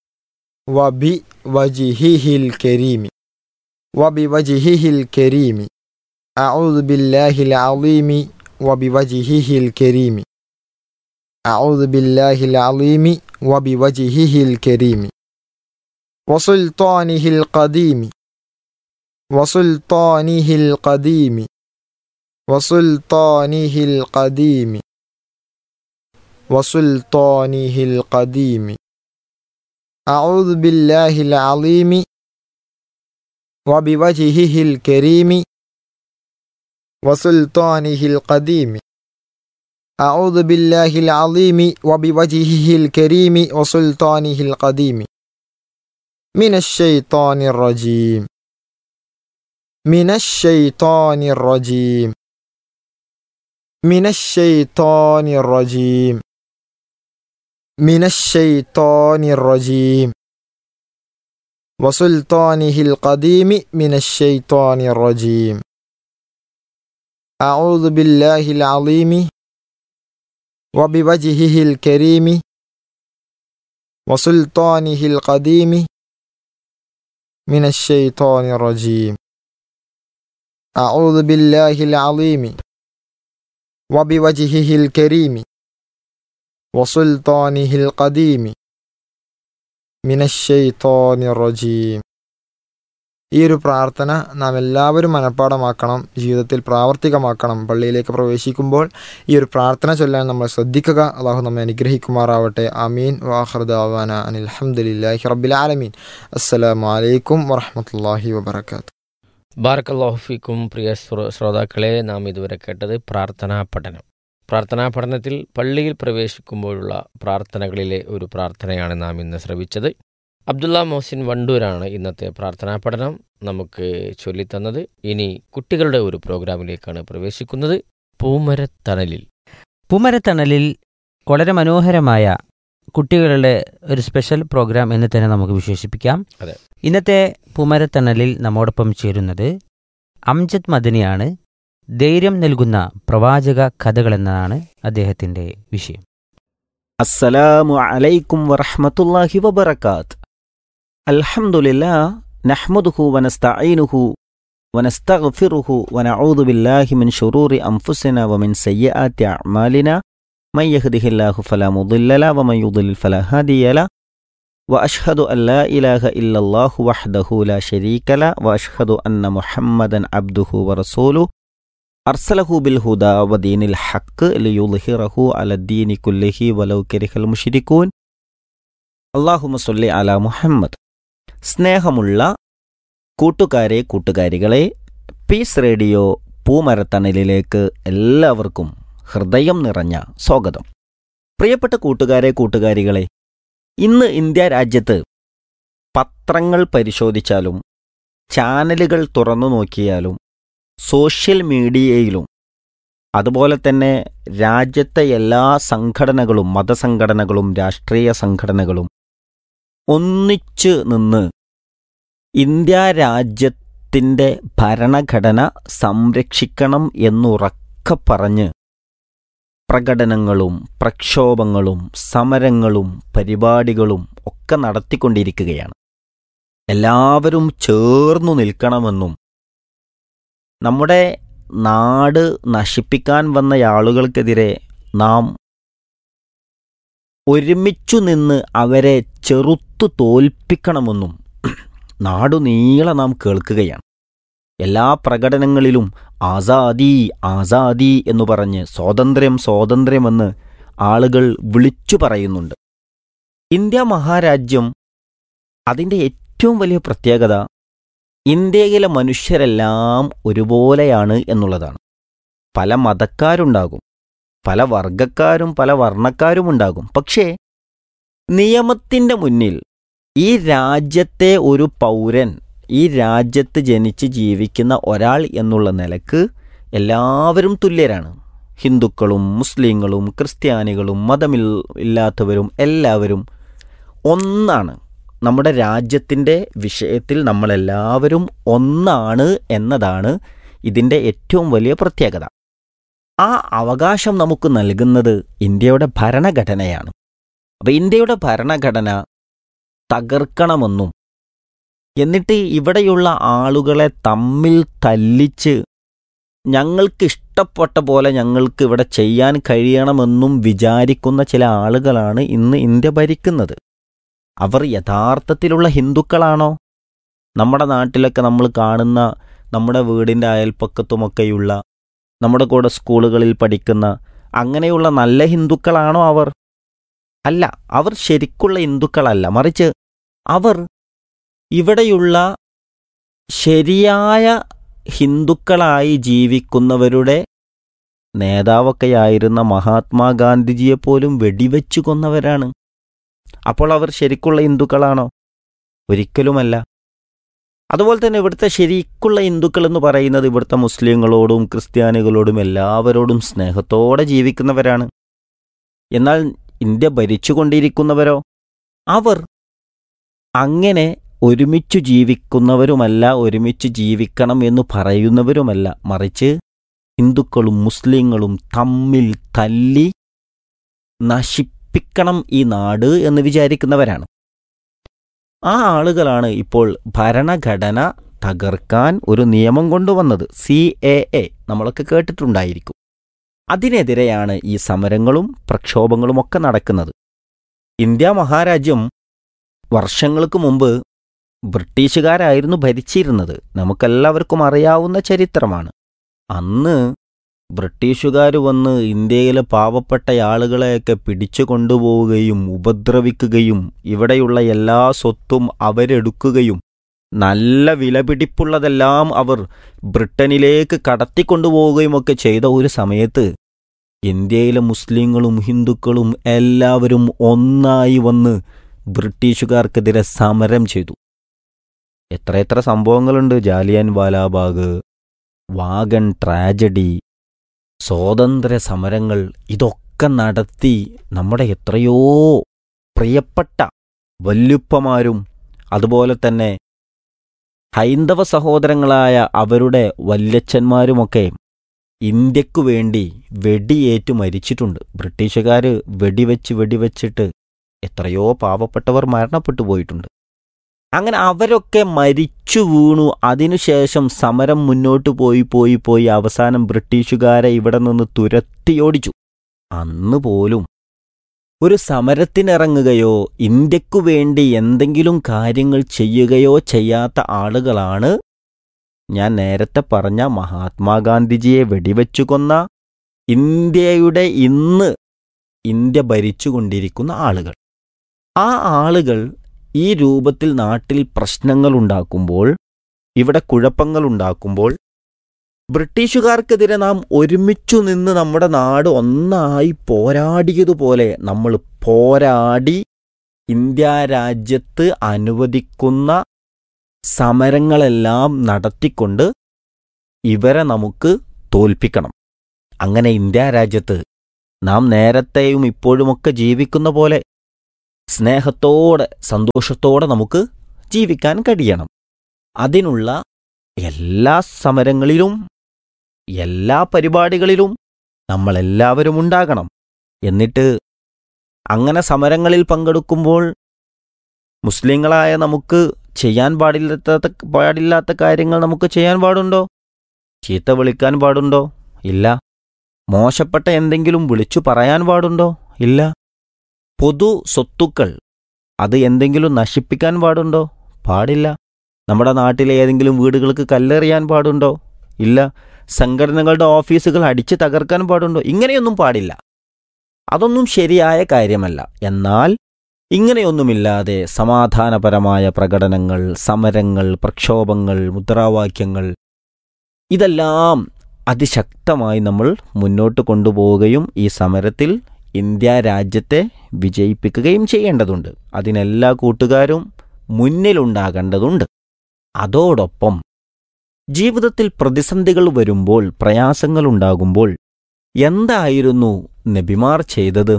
[SPEAKER 5] വബിവജ്ഹിഹിൽ കരീമി വബിവജ്ഹിഹിൽ കരീമി അഊദു ബില്ലാഹിൽ അളീമി വബിവജ്ഹിഹിൽ കരീമി അഊദു ബില്ലാഹിൽ അളീമി വബിവജ്ഹിഹിൽ കരീമി വസുൽത്താനിഹിൽ ഖദീമി വസുൽത്താനിഹിൽ ഖദീമി വസുൽത്താനിഹിൽ ഖദീമി വസുൽത്താനിഹിൽ ഖദീമി അഊദു ബില്ലാഹിൽ അളീമി വബിവജ്ഹിഹിൽ കരീമി വസുൽത്താനിഹിൽ ഖദീമി അഊദു ബില്ലാഹിൽ അളീമി വബിവജ്ഹിഹിൽ കരീമി വസുൽത്താനിഹിൽ ഖദീമി മിനശ് ശൈത്വാനിർ റജീം മിനശ് ശൈത്വാനിർ റജീം മിനശ് ശൈത്വാനിർ റജീം മിനശ് ശൈത്വാനിർ റജീം വസുൽത്താനിഹിൽ ഖദീമി മിനശ് ശൈത്വാനിർ റജീം അഊദു ബില്ലാഹിൽ അളീമി വബിവജ്ഹിഹിൽ കരീമി വസുൽത്താനിഹിൽ ഖദീമി മിനശ് ശൈത്വാനിർ റജീം അഊദു ബില്ലാഹിൽ അളീമി വബിവജ്ഹിഹിൽ കരീമി വസുൽത്താനിഹിൽ ഖദീമി മിനശ് ശൈത്വാനിർ റജീം. ഈ ഒരു പ്രാർത്ഥന നാം എല്ലാവരും മനഃപ്പാടമാക്കണം, ജീവിതത്തിൽ പ്രാവർത്തികമാക്കണം. പള്ളിയിലേക്ക് പ്രവേശിക്കുമ്പോൾ ഈ ഒരു പ്രാർത്ഥന ചൊല്ലാൻ നമ്മൾ ശ്രദ്ധിക്കുക. അള്ളാഹു നമ്മെ അനുഗ്രഹിക്കുമാറാവട്ടെ. ആമീൻ. വആഖിറു ദഅവാന അനിൽ ഹംദുലില്ലാഹി റബ്ബിൽ ആലമീൻ. അസ്സലാമു അലൈക്കും വറഹ്മത്തുള്ളാഹി വബറകാതുഹു.
[SPEAKER 1] ബാറക്കല്ലാഹു ഫീക്കും. പ്രിയ ശ്രോതാക്കളെ, നാം ഇതുവരെ കേട്ടത് പ്രാർത്ഥനാ പഠനം. പ്രാർത്ഥനാ പഠനത്തിൽ പള്ളിയിൽ പ്രവേശിക്കുമ്പോഴുള്ള പ്രാർത്ഥനകളിലെ ഒരു പ്രാർത്ഥനയാണ് നാം ഇന്ന് ശ്രവിച്ചത്. അബ്ദുള്ള മോഹസിൻ വണ്ടൂരാണ് ഇന്നത്തെ പ്രാർത്ഥനാ പഠനം നമുക്ക് ചൊല്ലിത്തന്നത്. ഇനി കുട്ടികളുടെ ഒരു പ്രോഗ്രാമിലേക്കാണ് പ്രവേശിക്കുന്നത്. പൂമരത്തണലിൽ.
[SPEAKER 2] പൂമരത്തണലിൽ വളരെ മനോഹരമായ കുട്ടികളുടെ ഒരു സ്പെഷ്യൽ പ്രോഗ്രാം എന്ന് തന്നെ നമുക്ക് വിശേഷിപ്പിക്കാം.
[SPEAKER 1] അതെ.
[SPEAKER 2] ഇന്നത്തെ പൂമരത്തണലിൽ നമ്മോടൊപ്പം ചേരുന്നത് അംജദ് മദനിയാണ്. ധൈര്യം നൽകുന്ന പ്രവാചക കഥകളെന്നതാണ് അദ്ദേഹത്തിൻ്റെ വിഷയം.
[SPEAKER 6] അസ്സലാമു അലൈക്കും വറഹ്മത്തുള്ളാഹി വബറകാത്ത്. അൽഹംദുലില്ലാ നഹ്മദുഹു വനസ്തഈനുഹു വനസ്തഗ്ഫിറുഹു വനഊദു ബില്ലാഹി മിൻ ശുറൂരി അൻഫുസിനാ വമിൻ സയ്യിആതി അഅ്മാലിനാ മൻ യഹ്ദിഹില്ലാഹു ഫലാ മുളില്ല ലഹു വമൻ യുദ്ലിൽ ഫലാ ഹാദിയ ലഹു വഅശ്ഹദു അൻ ലാ ഇലാഹ ഇല്ലല്ലാഹു വഹ്ദഹു ലാ ശരീക ലഹു വഅശ്ഹദു അന്ന മുഹമ്മദൻ അബ്ദുഹു വറസൂലുഹു അർസലഹു ബിൽ ഹുദാ വദീനിൽ ഹഖ് ലിയുദ്ഹിറഹു അലദ്ദീനി കുല്ലിഹി വലൗ കരിഹൽ മുശ്രികൂൻ. അല്ലാഹുമ്മ സ്വല്ലി അലാ മുഹമ്മദ്. സ്നേഹമുള്ള കൂട്ടുകാരെ കൂട്ടുകാരികളെ, പീസ് റേഡിയോ പൂമരത്തണലിലേക്ക് എല്ലാവർക്കും ഹൃദയം നിറഞ്ഞ സ്വാഗതം. പ്രിയപ്പെട്ട കൂട്ടുകാരെ കൂട്ടുകാരികളെ, ഇന്ന് ഇന്ത്യ രാജ്യത്ത് പത്രങ്ങൾ പരിശോധിച്ചാലും ചാനലുകൾ തുറന്നു നോക്കിയാലും സോഷ്യൽ മീഡിയയിലും അതുപോലെ തന്നെ രാജ്യത്തെ എല്ലാ സംഘടനകളും മതസംഘടനകളും രാഷ്ട്രീയ സംഘടനകളും ഒന്നിച്ച് നിന്ന് ഇന്ത്യ രാജ്യത്തിൻ്റെ ഭരണഘടന സംരക്ഷിക്കണം എന്നുറക്കെ പറഞ്ഞ് പ്രകടനങ്ങളും പ്രക്ഷോഭങ്ങളും സമരങ്ങളും പരിപാടികളും ഒക്കെ നടത്തിക്കൊണ്ടിരിക്കുകയാണ്. എല്ലാവരും ചേർന്നു നിൽക്കണമെന്നും നമ്മുടെ നാട് നശിപ്പിക്കാൻ വന്ന ആളുകൾക്കെതിരെ നാം ഒരുമിച്ചു നിന്ന് അവരെ ചെറുത്തു തോൽപ്പിക്കണമെന്നും നാടുനീളെ നാം കേൾക്കുകയാണ്. എല്ലാ പ്രകടനങ്ങളിലും ആസാദി ആസാദി എന്നു പറഞ്ഞ് സ്വാതന്ത്ര്യം സ്വാതന്ത്ര്യമെന്ന് ആളുകൾ വിളിച്ചു പറയുന്നുണ്ട്. ഇന്ത്യ മഹാരാജ്യം അതിൻ്റെ ഏറ്റവും വലിയ പ്രത്യേകത ഇന്ത്യയിലെ മനുഷ്യരെല്ലാം ഒരുപോലെയാണ് എന്നുള്ളതാണ്. പല മതക്കാരുണ്ടാകും, പല വർഗക്കാരും പല വർണ്ണക്കാരുമുണ്ടാകും. പക്ഷേ നിയമത്തിൻ്റെ മുന്നിൽ ഈ രാജ്യത്തെ ഒരു പൗരൻ, ഈ രാജ്യത്ത് ജനിച്ച് ജീവിക്കുന്ന ഒരാൾ എന്നുള്ള നിലക്ക് എല്ലാവരും തുല്യരാണ്. ഹിന്ദുക്കളും മുസ്ലിങ്ങളും ക്രിസ്ത്യാനികളും മതമിൽ ഇല്ലാത്തവരും എല്ലാവരും ഒന്നാണ്. നമ്മുടെ രാജ്യത്തിൻ്റെ വിഷയത്തിൽ നമ്മളെല്ലാവരും ഒന്നാണ് എന്നതാണ് ഇതിൻ്റെ ഏറ്റവും വലിയ പ്രത്യേകത. ആ അവകാശം നമുക്ക് നൽകുന്നത് ഇന്ത്യയുടെ ഭരണഘടനയാണ്. അപ്പോൾ ഇന്ത്യയുടെ ഭരണഘടന തകർക്കണമെന്നും എന്നിട്ട് ഇവിടെയുള്ള ആളുകളെ തമ്മിൽ തല്ലിച്ച് ഞങ്ങൾക്കിഷ്ടപ്പെട്ട പോലെ ഞങ്ങൾക്ക് ഇവിടെ ചെയ്യാൻ കഴിയണമെന്നും വിചാരിക്കുന്ന ചില ആളുകളാണ് ഇന്ന് ഇന്ത്യ ഭരിക്കുന്നത്. അവർ യഥാർത്ഥത്തിലുള്ള ഹിന്ദുക്കളാണോ? നമ്മുടെ നാട്ടിലൊക്കെ നമ്മൾ കാണുന്ന, നമ്മുടെ വീടിൻ്റെ അയൽപ്പക്കത്തുമൊക്കെയുള്ള, നമ്മുടെ കൂടെ സ്കൂളുകളിൽ പഠിക്കുന്ന അങ്ങനെയുള്ള നല്ല ഹിന്ദുക്കളാണോ അവർ? അല്ല, അവർ ശരിക്കുള്ള ഹിന്ദുക്കളല്ല. മറിച്ച് അവർ ഇവിടെയുള്ള ശരിയായ ഹിന്ദുക്കളായി ജീവിക്കുന്നവരുടെ നേതാവൊക്കെയായിരുന്ന മഹാത്മാഗാന്ധിജിയെപ്പോലും വെടിവെച്ചു കൊന്നവരാണ്. അപ്പോൾ അവർ ശരിക്കുള്ള ഹിന്ദുക്കളാണോ? ഒരിക്കലുമല്ല. അതുപോലെ തന്നെ ഇവിടുത്തെ ശരിക്കുള്ള ഹിന്ദുക്കൾ എന്ന് പറയുന്നത് ഇവിടുത്തെ മുസ്ലിങ്ങളോടും ക്രിസ്ത്യാനികളോടും എല്ലാവരോടും സ്നേഹത്തോടെ ജീവിക്കുന്നവരാണ്. എന്നാൽ ഇന്ത്യ ഭരിച്ചുകൊണ്ടിരിക്കുന്നവരോ, അവർ അങ്ങനെ ഒരുമിച്ചു ജീവിക്കുന്നവരുമല്ല, ഒരുമിച്ച് ജീവിക്കണം എന്ന് പറയുന്നവരുമല്ല. മറിച്ച് ഹിന്ദുക്കളും മുസ്ലിങ്ങളും തമ്മിൽ തല്ലി നശിപ്പിക്കണം ഈ നാട് എന്ന് വിചാരിക്കുന്നവരാണ്. ആ ആളുകളാണ് ഇപ്പോൾ ഭരണഘടന തകർക്കാൻ ഒരു നിയമം കൊണ്ടുവന്നത്. സി എ എ നമ്മളൊക്കെ കേട്ടിട്ടുണ്ടായിരിക്കും. അതിനെതിരെയാണ് ഈ സമരങ്ങളും പ്രക്ഷോഭങ്ങളുമൊക്കെ നടക്കുന്നത്. ഇന്ത്യ മഹാരാജ്യം വർഷങ്ങൾക്ക് മുമ്പ് ബ്രിട്ടീഷുകാരായിരുന്നു ഭരിച്ചിരുന്നത്. നമുക്കെല്ലാവർക്കും അറിയാവുന്ന ചരിത്രമാണ്. അന്ന് ബ്രിട്ടീഷുകാർ വന്ന് ഇന്ത്യയിലെ പാവപ്പെട്ട ആളുകളെയൊക്കെ പിടിച്ചു കൊണ്ടുപോവുകയും ഉപദ്രവിക്കുകയും ഇവിടെയുള്ള എല്ലാ സ്വത്തും അവരെടുക്കുകയും നല്ല വിലപിടിപ്പുള്ളതെല്ലാം അവർ ബ്രിട്ടനിലേക്ക് കടത്തിക്കൊണ്ടുപോവുകയും ഒക്കെ ചെയ്ത ഒരു സമയത്ത് ഇന്ത്യയിലെ മുസ്ലിങ്ങളും ഹിന്ദുക്കളും എല്ലാവരും ഒന്നായി വന്ന് ബ്രിട്ടീഷുകാർക്കെതിരെ സമരം ചെയ്തു. എത്രയെത്ര സംഭവങ്ങളുണ്ട്. ജാലിയൻ വാലാബാഗ്, വാഗൺ ട്രാജഡി, സ്വാതന്ത്ര്യ സമരങ്ങൾ, ഇതൊക്കെ നടത്തി നമ്മുടെ എത്രയോ പ്രിയപ്പെട്ട വല്യുപ്പമാരും അതുപോലെ തന്നെ ഹൈന്ദവ സഹോദരങ്ങളായ അവരുടെ വല്യച്ഛന്മാരുമൊക്കെ ഇന്ത്യക്കു വേണ്ടി വെടിയേറ്റു മരിച്ചിട്ടുണ്ട്. ബ്രിട്ടീഷുകാർ വെടിവെച്ച് വെടിവെച്ചിട്ട് എത്രയോ പാവപ്പെട്ടവർ മരണപ്പെട്ടു പോയിട്ടുണ്ട്. അങ്ങനെ അവരൊക്കെ മരിച്ചു വീണു. അതിനുശേഷം സമരം മുന്നോട്ട് പോയി പോയി പോയി അവസാനം ബ്രിട്ടീഷുകാരെ ഇവിടെ നിന്ന് തുരത്തിയോടിച്ചു. അന്ന് പോലും ഒരു സമരത്തിനിറങ്ങുകയോ ഇന്ത്യക്കു വേണ്ടി എന്തെങ്കിലും കാര്യങ്ങൾ ചെയ്യുകയോ ചെയ്യാത്ത ആളുകളാണ് ഞാൻ നേരത്തെ പറഞ്ഞ മഹാത്മാഗാന്ധിജിയെ വെടിവെച്ചു കൊന്ന ഇന്ത്യയുടെ ഇന്ന് ഇന്ത്യ ഭരിച്ചുകൊണ്ടിരിക്കുന്ന ആളുകൾ. ആ ആളുകൾ ഈ രൂപത്തിൽ നാട്ടിൽ പ്രശ്നങ്ങളുണ്ടാക്കുമ്പോൾ, ഇവിടെ കുഴപ്പങ്ങളുണ്ടാക്കുമ്പോൾ, ബ്രിട്ടീഷുകാർക്കെതിരെ നാം ഒരുമിച്ചു നിന്ന് നമ്മുടെ നാട് ഒന്നായി പോരാടിയതുപോലെ നമ്മൾ പോരാടി ഇന്ത്യ രാജ്യത്ത് അനുവദിക്കുന്ന സമരങ്ങളെല്ലാം നടത്തിക്കൊണ്ട് ഇവരെ നമുക്ക് തോൽപ്പിക്കണം. അങ്ങനെ ഇന്ത്യ രാജ്യത്ത് നാം നേരത്തെയും ഇപ്പോഴുമൊക്കെ ജീവിക്കുന്ന പോലെ സ്നേഹത്തോടെ സന്തോഷത്തോടെ നമുക്ക് ജീവിക്കാൻ കഴിയണം. അതിനുള്ള എല്ലാ സമരങ്ങളിലും എല്ലാ പരിപാടികളിലും നമ്മളെല്ലാവരും ഉണ്ടാകണം. എന്നിട്ട് അങ്ങനെ സമരങ്ങളിൽ പങ്കെടുക്കുമ്പോൾ മുസ്ലിങ്ങളായ നമുക്ക് ചെയ്യാൻ പാടില്ലാത്ത പാടില്ലാത്ത കാര്യങ്ങൾ നമുക്ക് ചെയ്യാൻ പാടുണ്ടോ? ചീത്ത വിളിക്കാൻ പാടുണ്ടോ? ഇല്ല. മോശപ്പെട്ട എന്തെങ്കിലും വിളിച്ചു പറയാൻ പാടുണ്ടോ? ഇല്ല. പൊതു സ്വത്തുക്കൾ അത് എന്തെങ്കിലും നശിപ്പിക്കാൻ പാടുണ്ടോ? പാടില്ല. നമ്മുടെ നാട്ടിലെ ഏതെങ്കിലും വീടുകൾക്ക് കല്ലെറിയാൻ പാടുണ്ടോ? ഇല്ല. സംഘടനകളുടെ ഓഫീസുകൾ അടിച്ച് തകർക്കാൻ പാടുണ്ടോ? ഇങ്ങനെയൊന്നും പാടില്ല. അതൊന്നും ശരിയായ കാര്യമല്ല. എന്നാൽ ഇങ്ങനെയൊന്നുമില്ലാതെ സമാധാനപരമായ പ്രകടനങ്ങൾ, സമരങ്ങൾ, പ്രക്ഷോഭങ്ങൾ, മുദ്രാവാക്യങ്ങൾ ഇതെല്ലാം അതിശക്തമായി നമ്മൾ മുന്നോട്ട് കൊണ്ടുപോവുകയും ഈ സമരത്തിൽ ഇന്ത്യ രാജ്യത്തെ വിജയിപ്പിക്കുകയും ചെയ്യേണ്ടതുണ്ട്. അതിനെല്ലാ കൂട്ടുകാരും മുന്നിലുണ്ടാകേണ്ടതുണ്ട്. അതോടൊപ്പം ജീവിതത്തിൽ പ്രതിസന്ധികൾ വരുമ്പോൾ, പ്രയാസങ്ങളുണ്ടാകുമ്പോൾ എന്തായിരുന്നു നബിമാർ ചെയ്തത്?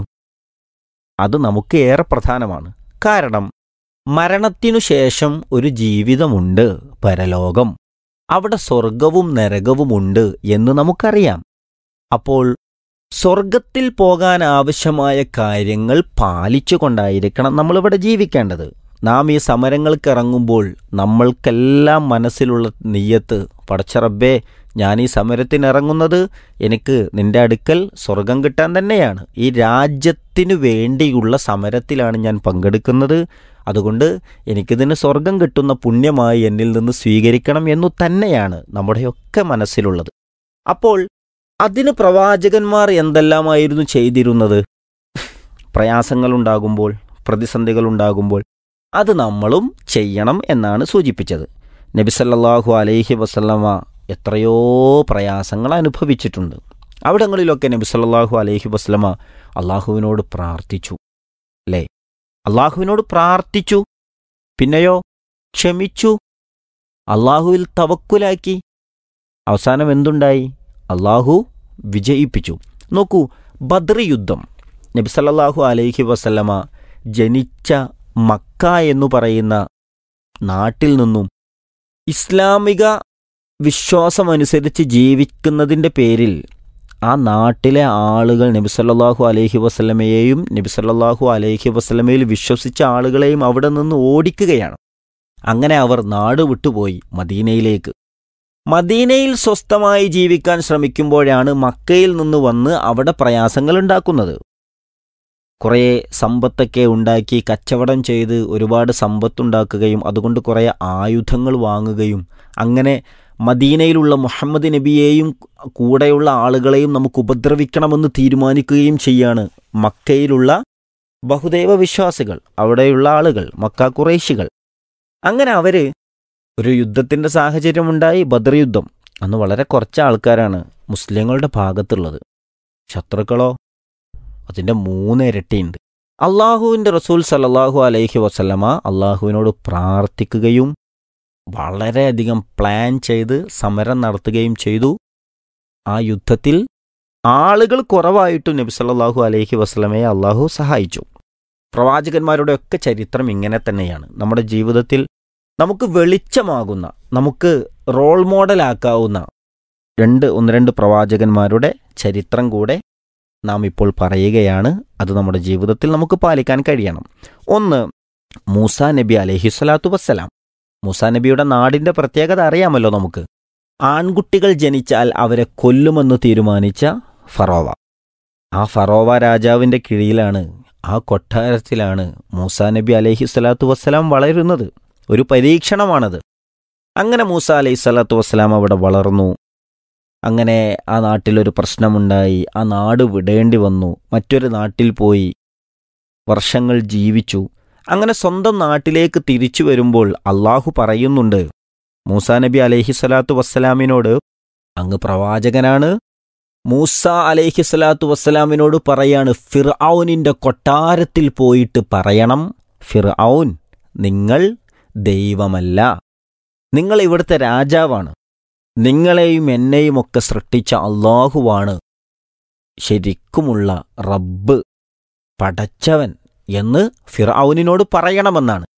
[SPEAKER 6] അത് നമുക്ക് ഏറെ പ്രധാനമാണ്. കാരണം മരണത്തിനു ശേഷം ഒരു ജീവിതമുണ്ട്, പരലോകം. അവിടെ സ്വർഗവും നരകവുമുണ്ട് എന്ന് നമുക്കറിയാം. അപ്പോൾ സ്വർഗത്തിൽ പോകാൻ ആവശ്യമായ കാര്യങ്ങൾ പാലിച്ചുകൊണ്ടായിരിക്കണം നമ്മളിവിടെ ജീവിക്കേണ്ടത്. നാം ഈ സമരങ്ങൾക്ക് ഇറങ്ങുമ്പോൾ നമ്മൾക്കെല്ലാം മനസ്സിലുള്ള നിയ്യത്ത്, പടച്ചറബ്ബേ, ഞാൻ ഈ സമരത്തിനിറങ്ങുന്നത് എനിക്ക് നിന്റെ അടുക്കൽ സ്വർഗം കിട്ടാൻ തന്നെയാണ്. ഈ രാജ്യത്തിനു വേണ്ടിയുള്ള സമരത്തിലാണ് ഞാൻ പങ്കെടുക്കുന്നത്. അതുകൊണ്ട് എനിക്കിതിന് സ്വർഗം കിട്ടുന്ന പുണ്യമായി എന്നിൽ നിന്ന് സ്വീകരിക്കണം എന്നു തന്നെയാണ് നമ്മുടെയൊക്കെ മനസ്സിലുള്ളത്. അപ്പോൾ അതിന് പ്രവാചകന്മാർ എന്തെല്ലാമായിരുന്നു ചെയ്തിരുന്നത്? പ്രയാസങ്ങളുണ്ടാകുമ്പോൾ, പ്രതിസന്ധികളുണ്ടാകുമ്പോൾ അത് നമ്മളും ചെയ്യണം എന്നാണ് സൂചിപ്പിച്ചത്. നബി സല്ലല്ലാഹു അലൈഹി വസല്ലമ എത്രയോ പ്രയാസങ്ങൾ അനുഭവിച്ചിട്ടുണ്ട്. അവിടങ്ങളിലൊക്കെ നബി സല്ലല്ലാഹു അലൈഹി വസല്ലമ അള്ളാഹുവിനോട് പ്രാർത്ഥിച്ചു, അല്ലേ? അള്ളാഹുവിനോട് പ്രാർത്ഥിച്ചു, പിന്നെയോ ക്ഷമിച്ചു, അള്ളാഹുവിൽ തവക്കുലാക്കി. അവസാനം എന്തുണ്ടായി? അള്ളാഹു വിജയിപ്പിച്ചു. നോക്കൂ, ബദ്ർ യുദ്ധം നബി സല്ലല്ലാഹു അലൈഹി വസല്ലമ ജനിച്ച മക്ക എന്നു പറയുന്ന നാട്ടിൽ നിന്നും ഇസ്ലാമിക വിശ്വാസമനുസരിച്ച് ജീവിക്കുന്നതിൻ്റെ പേരിൽ ആ നാട്ടിലെ ആളുകൾ നബി സല്ലല്ലാഹു അലൈഹി വസല്ലമയെയും നബി സല്ലല്ലാഹു അലൈഹി വസല്ലമയിൽ വിശ്വസിച്ച ആളുകളെയും അവിടെ നിന്ന് ഓടിക്കുകയാണ്. അങ്ങനെ അവർ നാട് വിട്ടുപോയി മദീനയിലേക്ക്. മദീനയിൽ സ്വസ്ഥമായി ജീവിക്കാൻ ശ്രമിക്കുമ്പോഴാണ് മക്കയിൽ നിന്ന് വന്ന് അവിടെ പ്രയാസങ്ങൾ ഉണ്ടാക്കുന്നത്. കുറേ സമ്പത്തൊക്കെ ഉണ്ടാക്കി കച്ചവടം ചെയ്ത് ഒരുപാട് സമ്പത്തുണ്ടാക്കുകയും അതുകൊണ്ട് കുറേ ആയുധങ്ങൾ വാങ്ങുകയും അങ്ങനെ മദീനയിലുള്ള മുഹമ്മദ് നബിയെയും കൂടെയുള്ള ആളുകളെയും നമുക്ക് ഉപദ്രവിക്കണമെന്ന് തീരുമാനിക്കുകയും ചെയ്യാണ് മക്കയിലുള്ള ബഹുദൈവ വിശ്വാസികൾ, അവിടെയുള്ള ആളുകൾ, മക്ക ഖുറൈശികൾ. അങ്ങനെ അവർ ഒരു യുദ്ധത്തിൻ്റെ സാഹചര്യമുണ്ടായി, ബദ്ർ യുദ്ധം. അന്ന് വളരെ കുറച്ച് ആൾക്കാരാണ് മുസ്ലിങ്ങളുടെ ഭാഗത്തുള്ളത്. ശത്രുക്കളോ അതിൻ്റെ മൂന്നിരട്ടിയുണ്ട്. അള്ളാഹുവിൻ്റെ റസൂൽ സല്ലല്ലാഹു അലൈഹി വസല്ലമ അള്ളാഹുവിനോട് പ്രാർത്ഥിക്കുകയും വളരെയധികം പ്ലാൻ ചെയ്ത് സമരം നടത്തുകയും ചെയ്തു. ആ യുദ്ധത്തിൽ ആളുകൾ കുറവായിട്ടും നബി സല്ലല്ലാഹു അലൈഹി വസല്ലമയെ അള്ളാഹു സഹായിച്ചു. പ്രവാചകന്മാരുടെയൊക്കെ ചരിത്രം ഇങ്ങനെ തന്നെയാണ്. നമ്മുടെ ജീവിതത്തിൽ നമുക്ക് വെളിച്ചമാകുന്ന, നമുക്ക് റോൾ മോഡലാക്കാവുന്ന രണ്ട് ഒന്ന് രണ്ട് പ്രവാചകന്മാരുടെ ചരിത്രം കൂടെ നാം ഇപ്പോൾ പറയുകയാണ്. അത് നമ്മുടെ ജീവിതത്തിൽ നമുക്ക് പാലിക്കാൻ കഴിയണം. ഒന്ന്, മൂസാ നബി അലൈഹിസ്സലാത്തു വസ്സലാം. മൂസാ നബിയുടെ നാടിൻ്റെ പ്രത്യേകത അറിയാമല്ലോ നമുക്ക്. ആൺകുട്ടികൾ ജനിച്ചാൽ അവരെ കൊല്ലുമെന്ന് തീരുമാനിച്ച ഫറോവ. ആ ഫറോവ രാജാവിൻ്റെ കീഴിലാണ്, ആ കൊട്ടാരത്തിലാണ് മൂസാ നബി അലൈഹിസ്സലാത്തു വസ്സലാം വളരുന്നത്. ഒരു പരീക്ഷണമാണത്. അങ്ങനെ മൂസ അലൈഹി സ്വലാത്തു വസ്സലാം അവിടെ വളർന്നു. അങ്ങനെ ആ നാട്ടിലൊരു പ്രശ്നമുണ്ടായി. ആ നാട് വിടേണ്ടി വന്നു. മറ്റൊരു നാട്ടിൽ പോയി വർഷങ്ങൾ ജീവിച്ചു. അങ്ങനെ സ്വന്തം നാട്ടിലേക്ക് തിരിച്ചു വരുമ്പോൾ അള്ളാഹു പറയുന്നുണ്ട് മൂസാ നബി അലൈഹി സ്വലാത്തു വസ്സലാമിനോട്, അങ്ങ് പ്രവാചകനാണ്. മൂസ അലൈഹി സ്വലാത്തു വസ്സലാമിനോട് പറയാണ്, ഫിർഔനിൻ്റെ കൊട്ടാരത്തിൽ പോയിട്ട് പറയണം, ഫിർഔൻ, നിങ്ങൾ ദൈവമല്ല, നിങ്ങൾ ഇവിടുത്തെ രാജാവാണ്, നിങ്ങളെയും എന്നെയും ഒക്കെ സൃഷ്ടിച്ച അള്ളാഹുവാണ് ശരിക്കുമുള്ള റബ്ബ്, പടച്ചവൻ എന്ന് ഫിർഔനിനോട് പറയണമെന്നാണ്.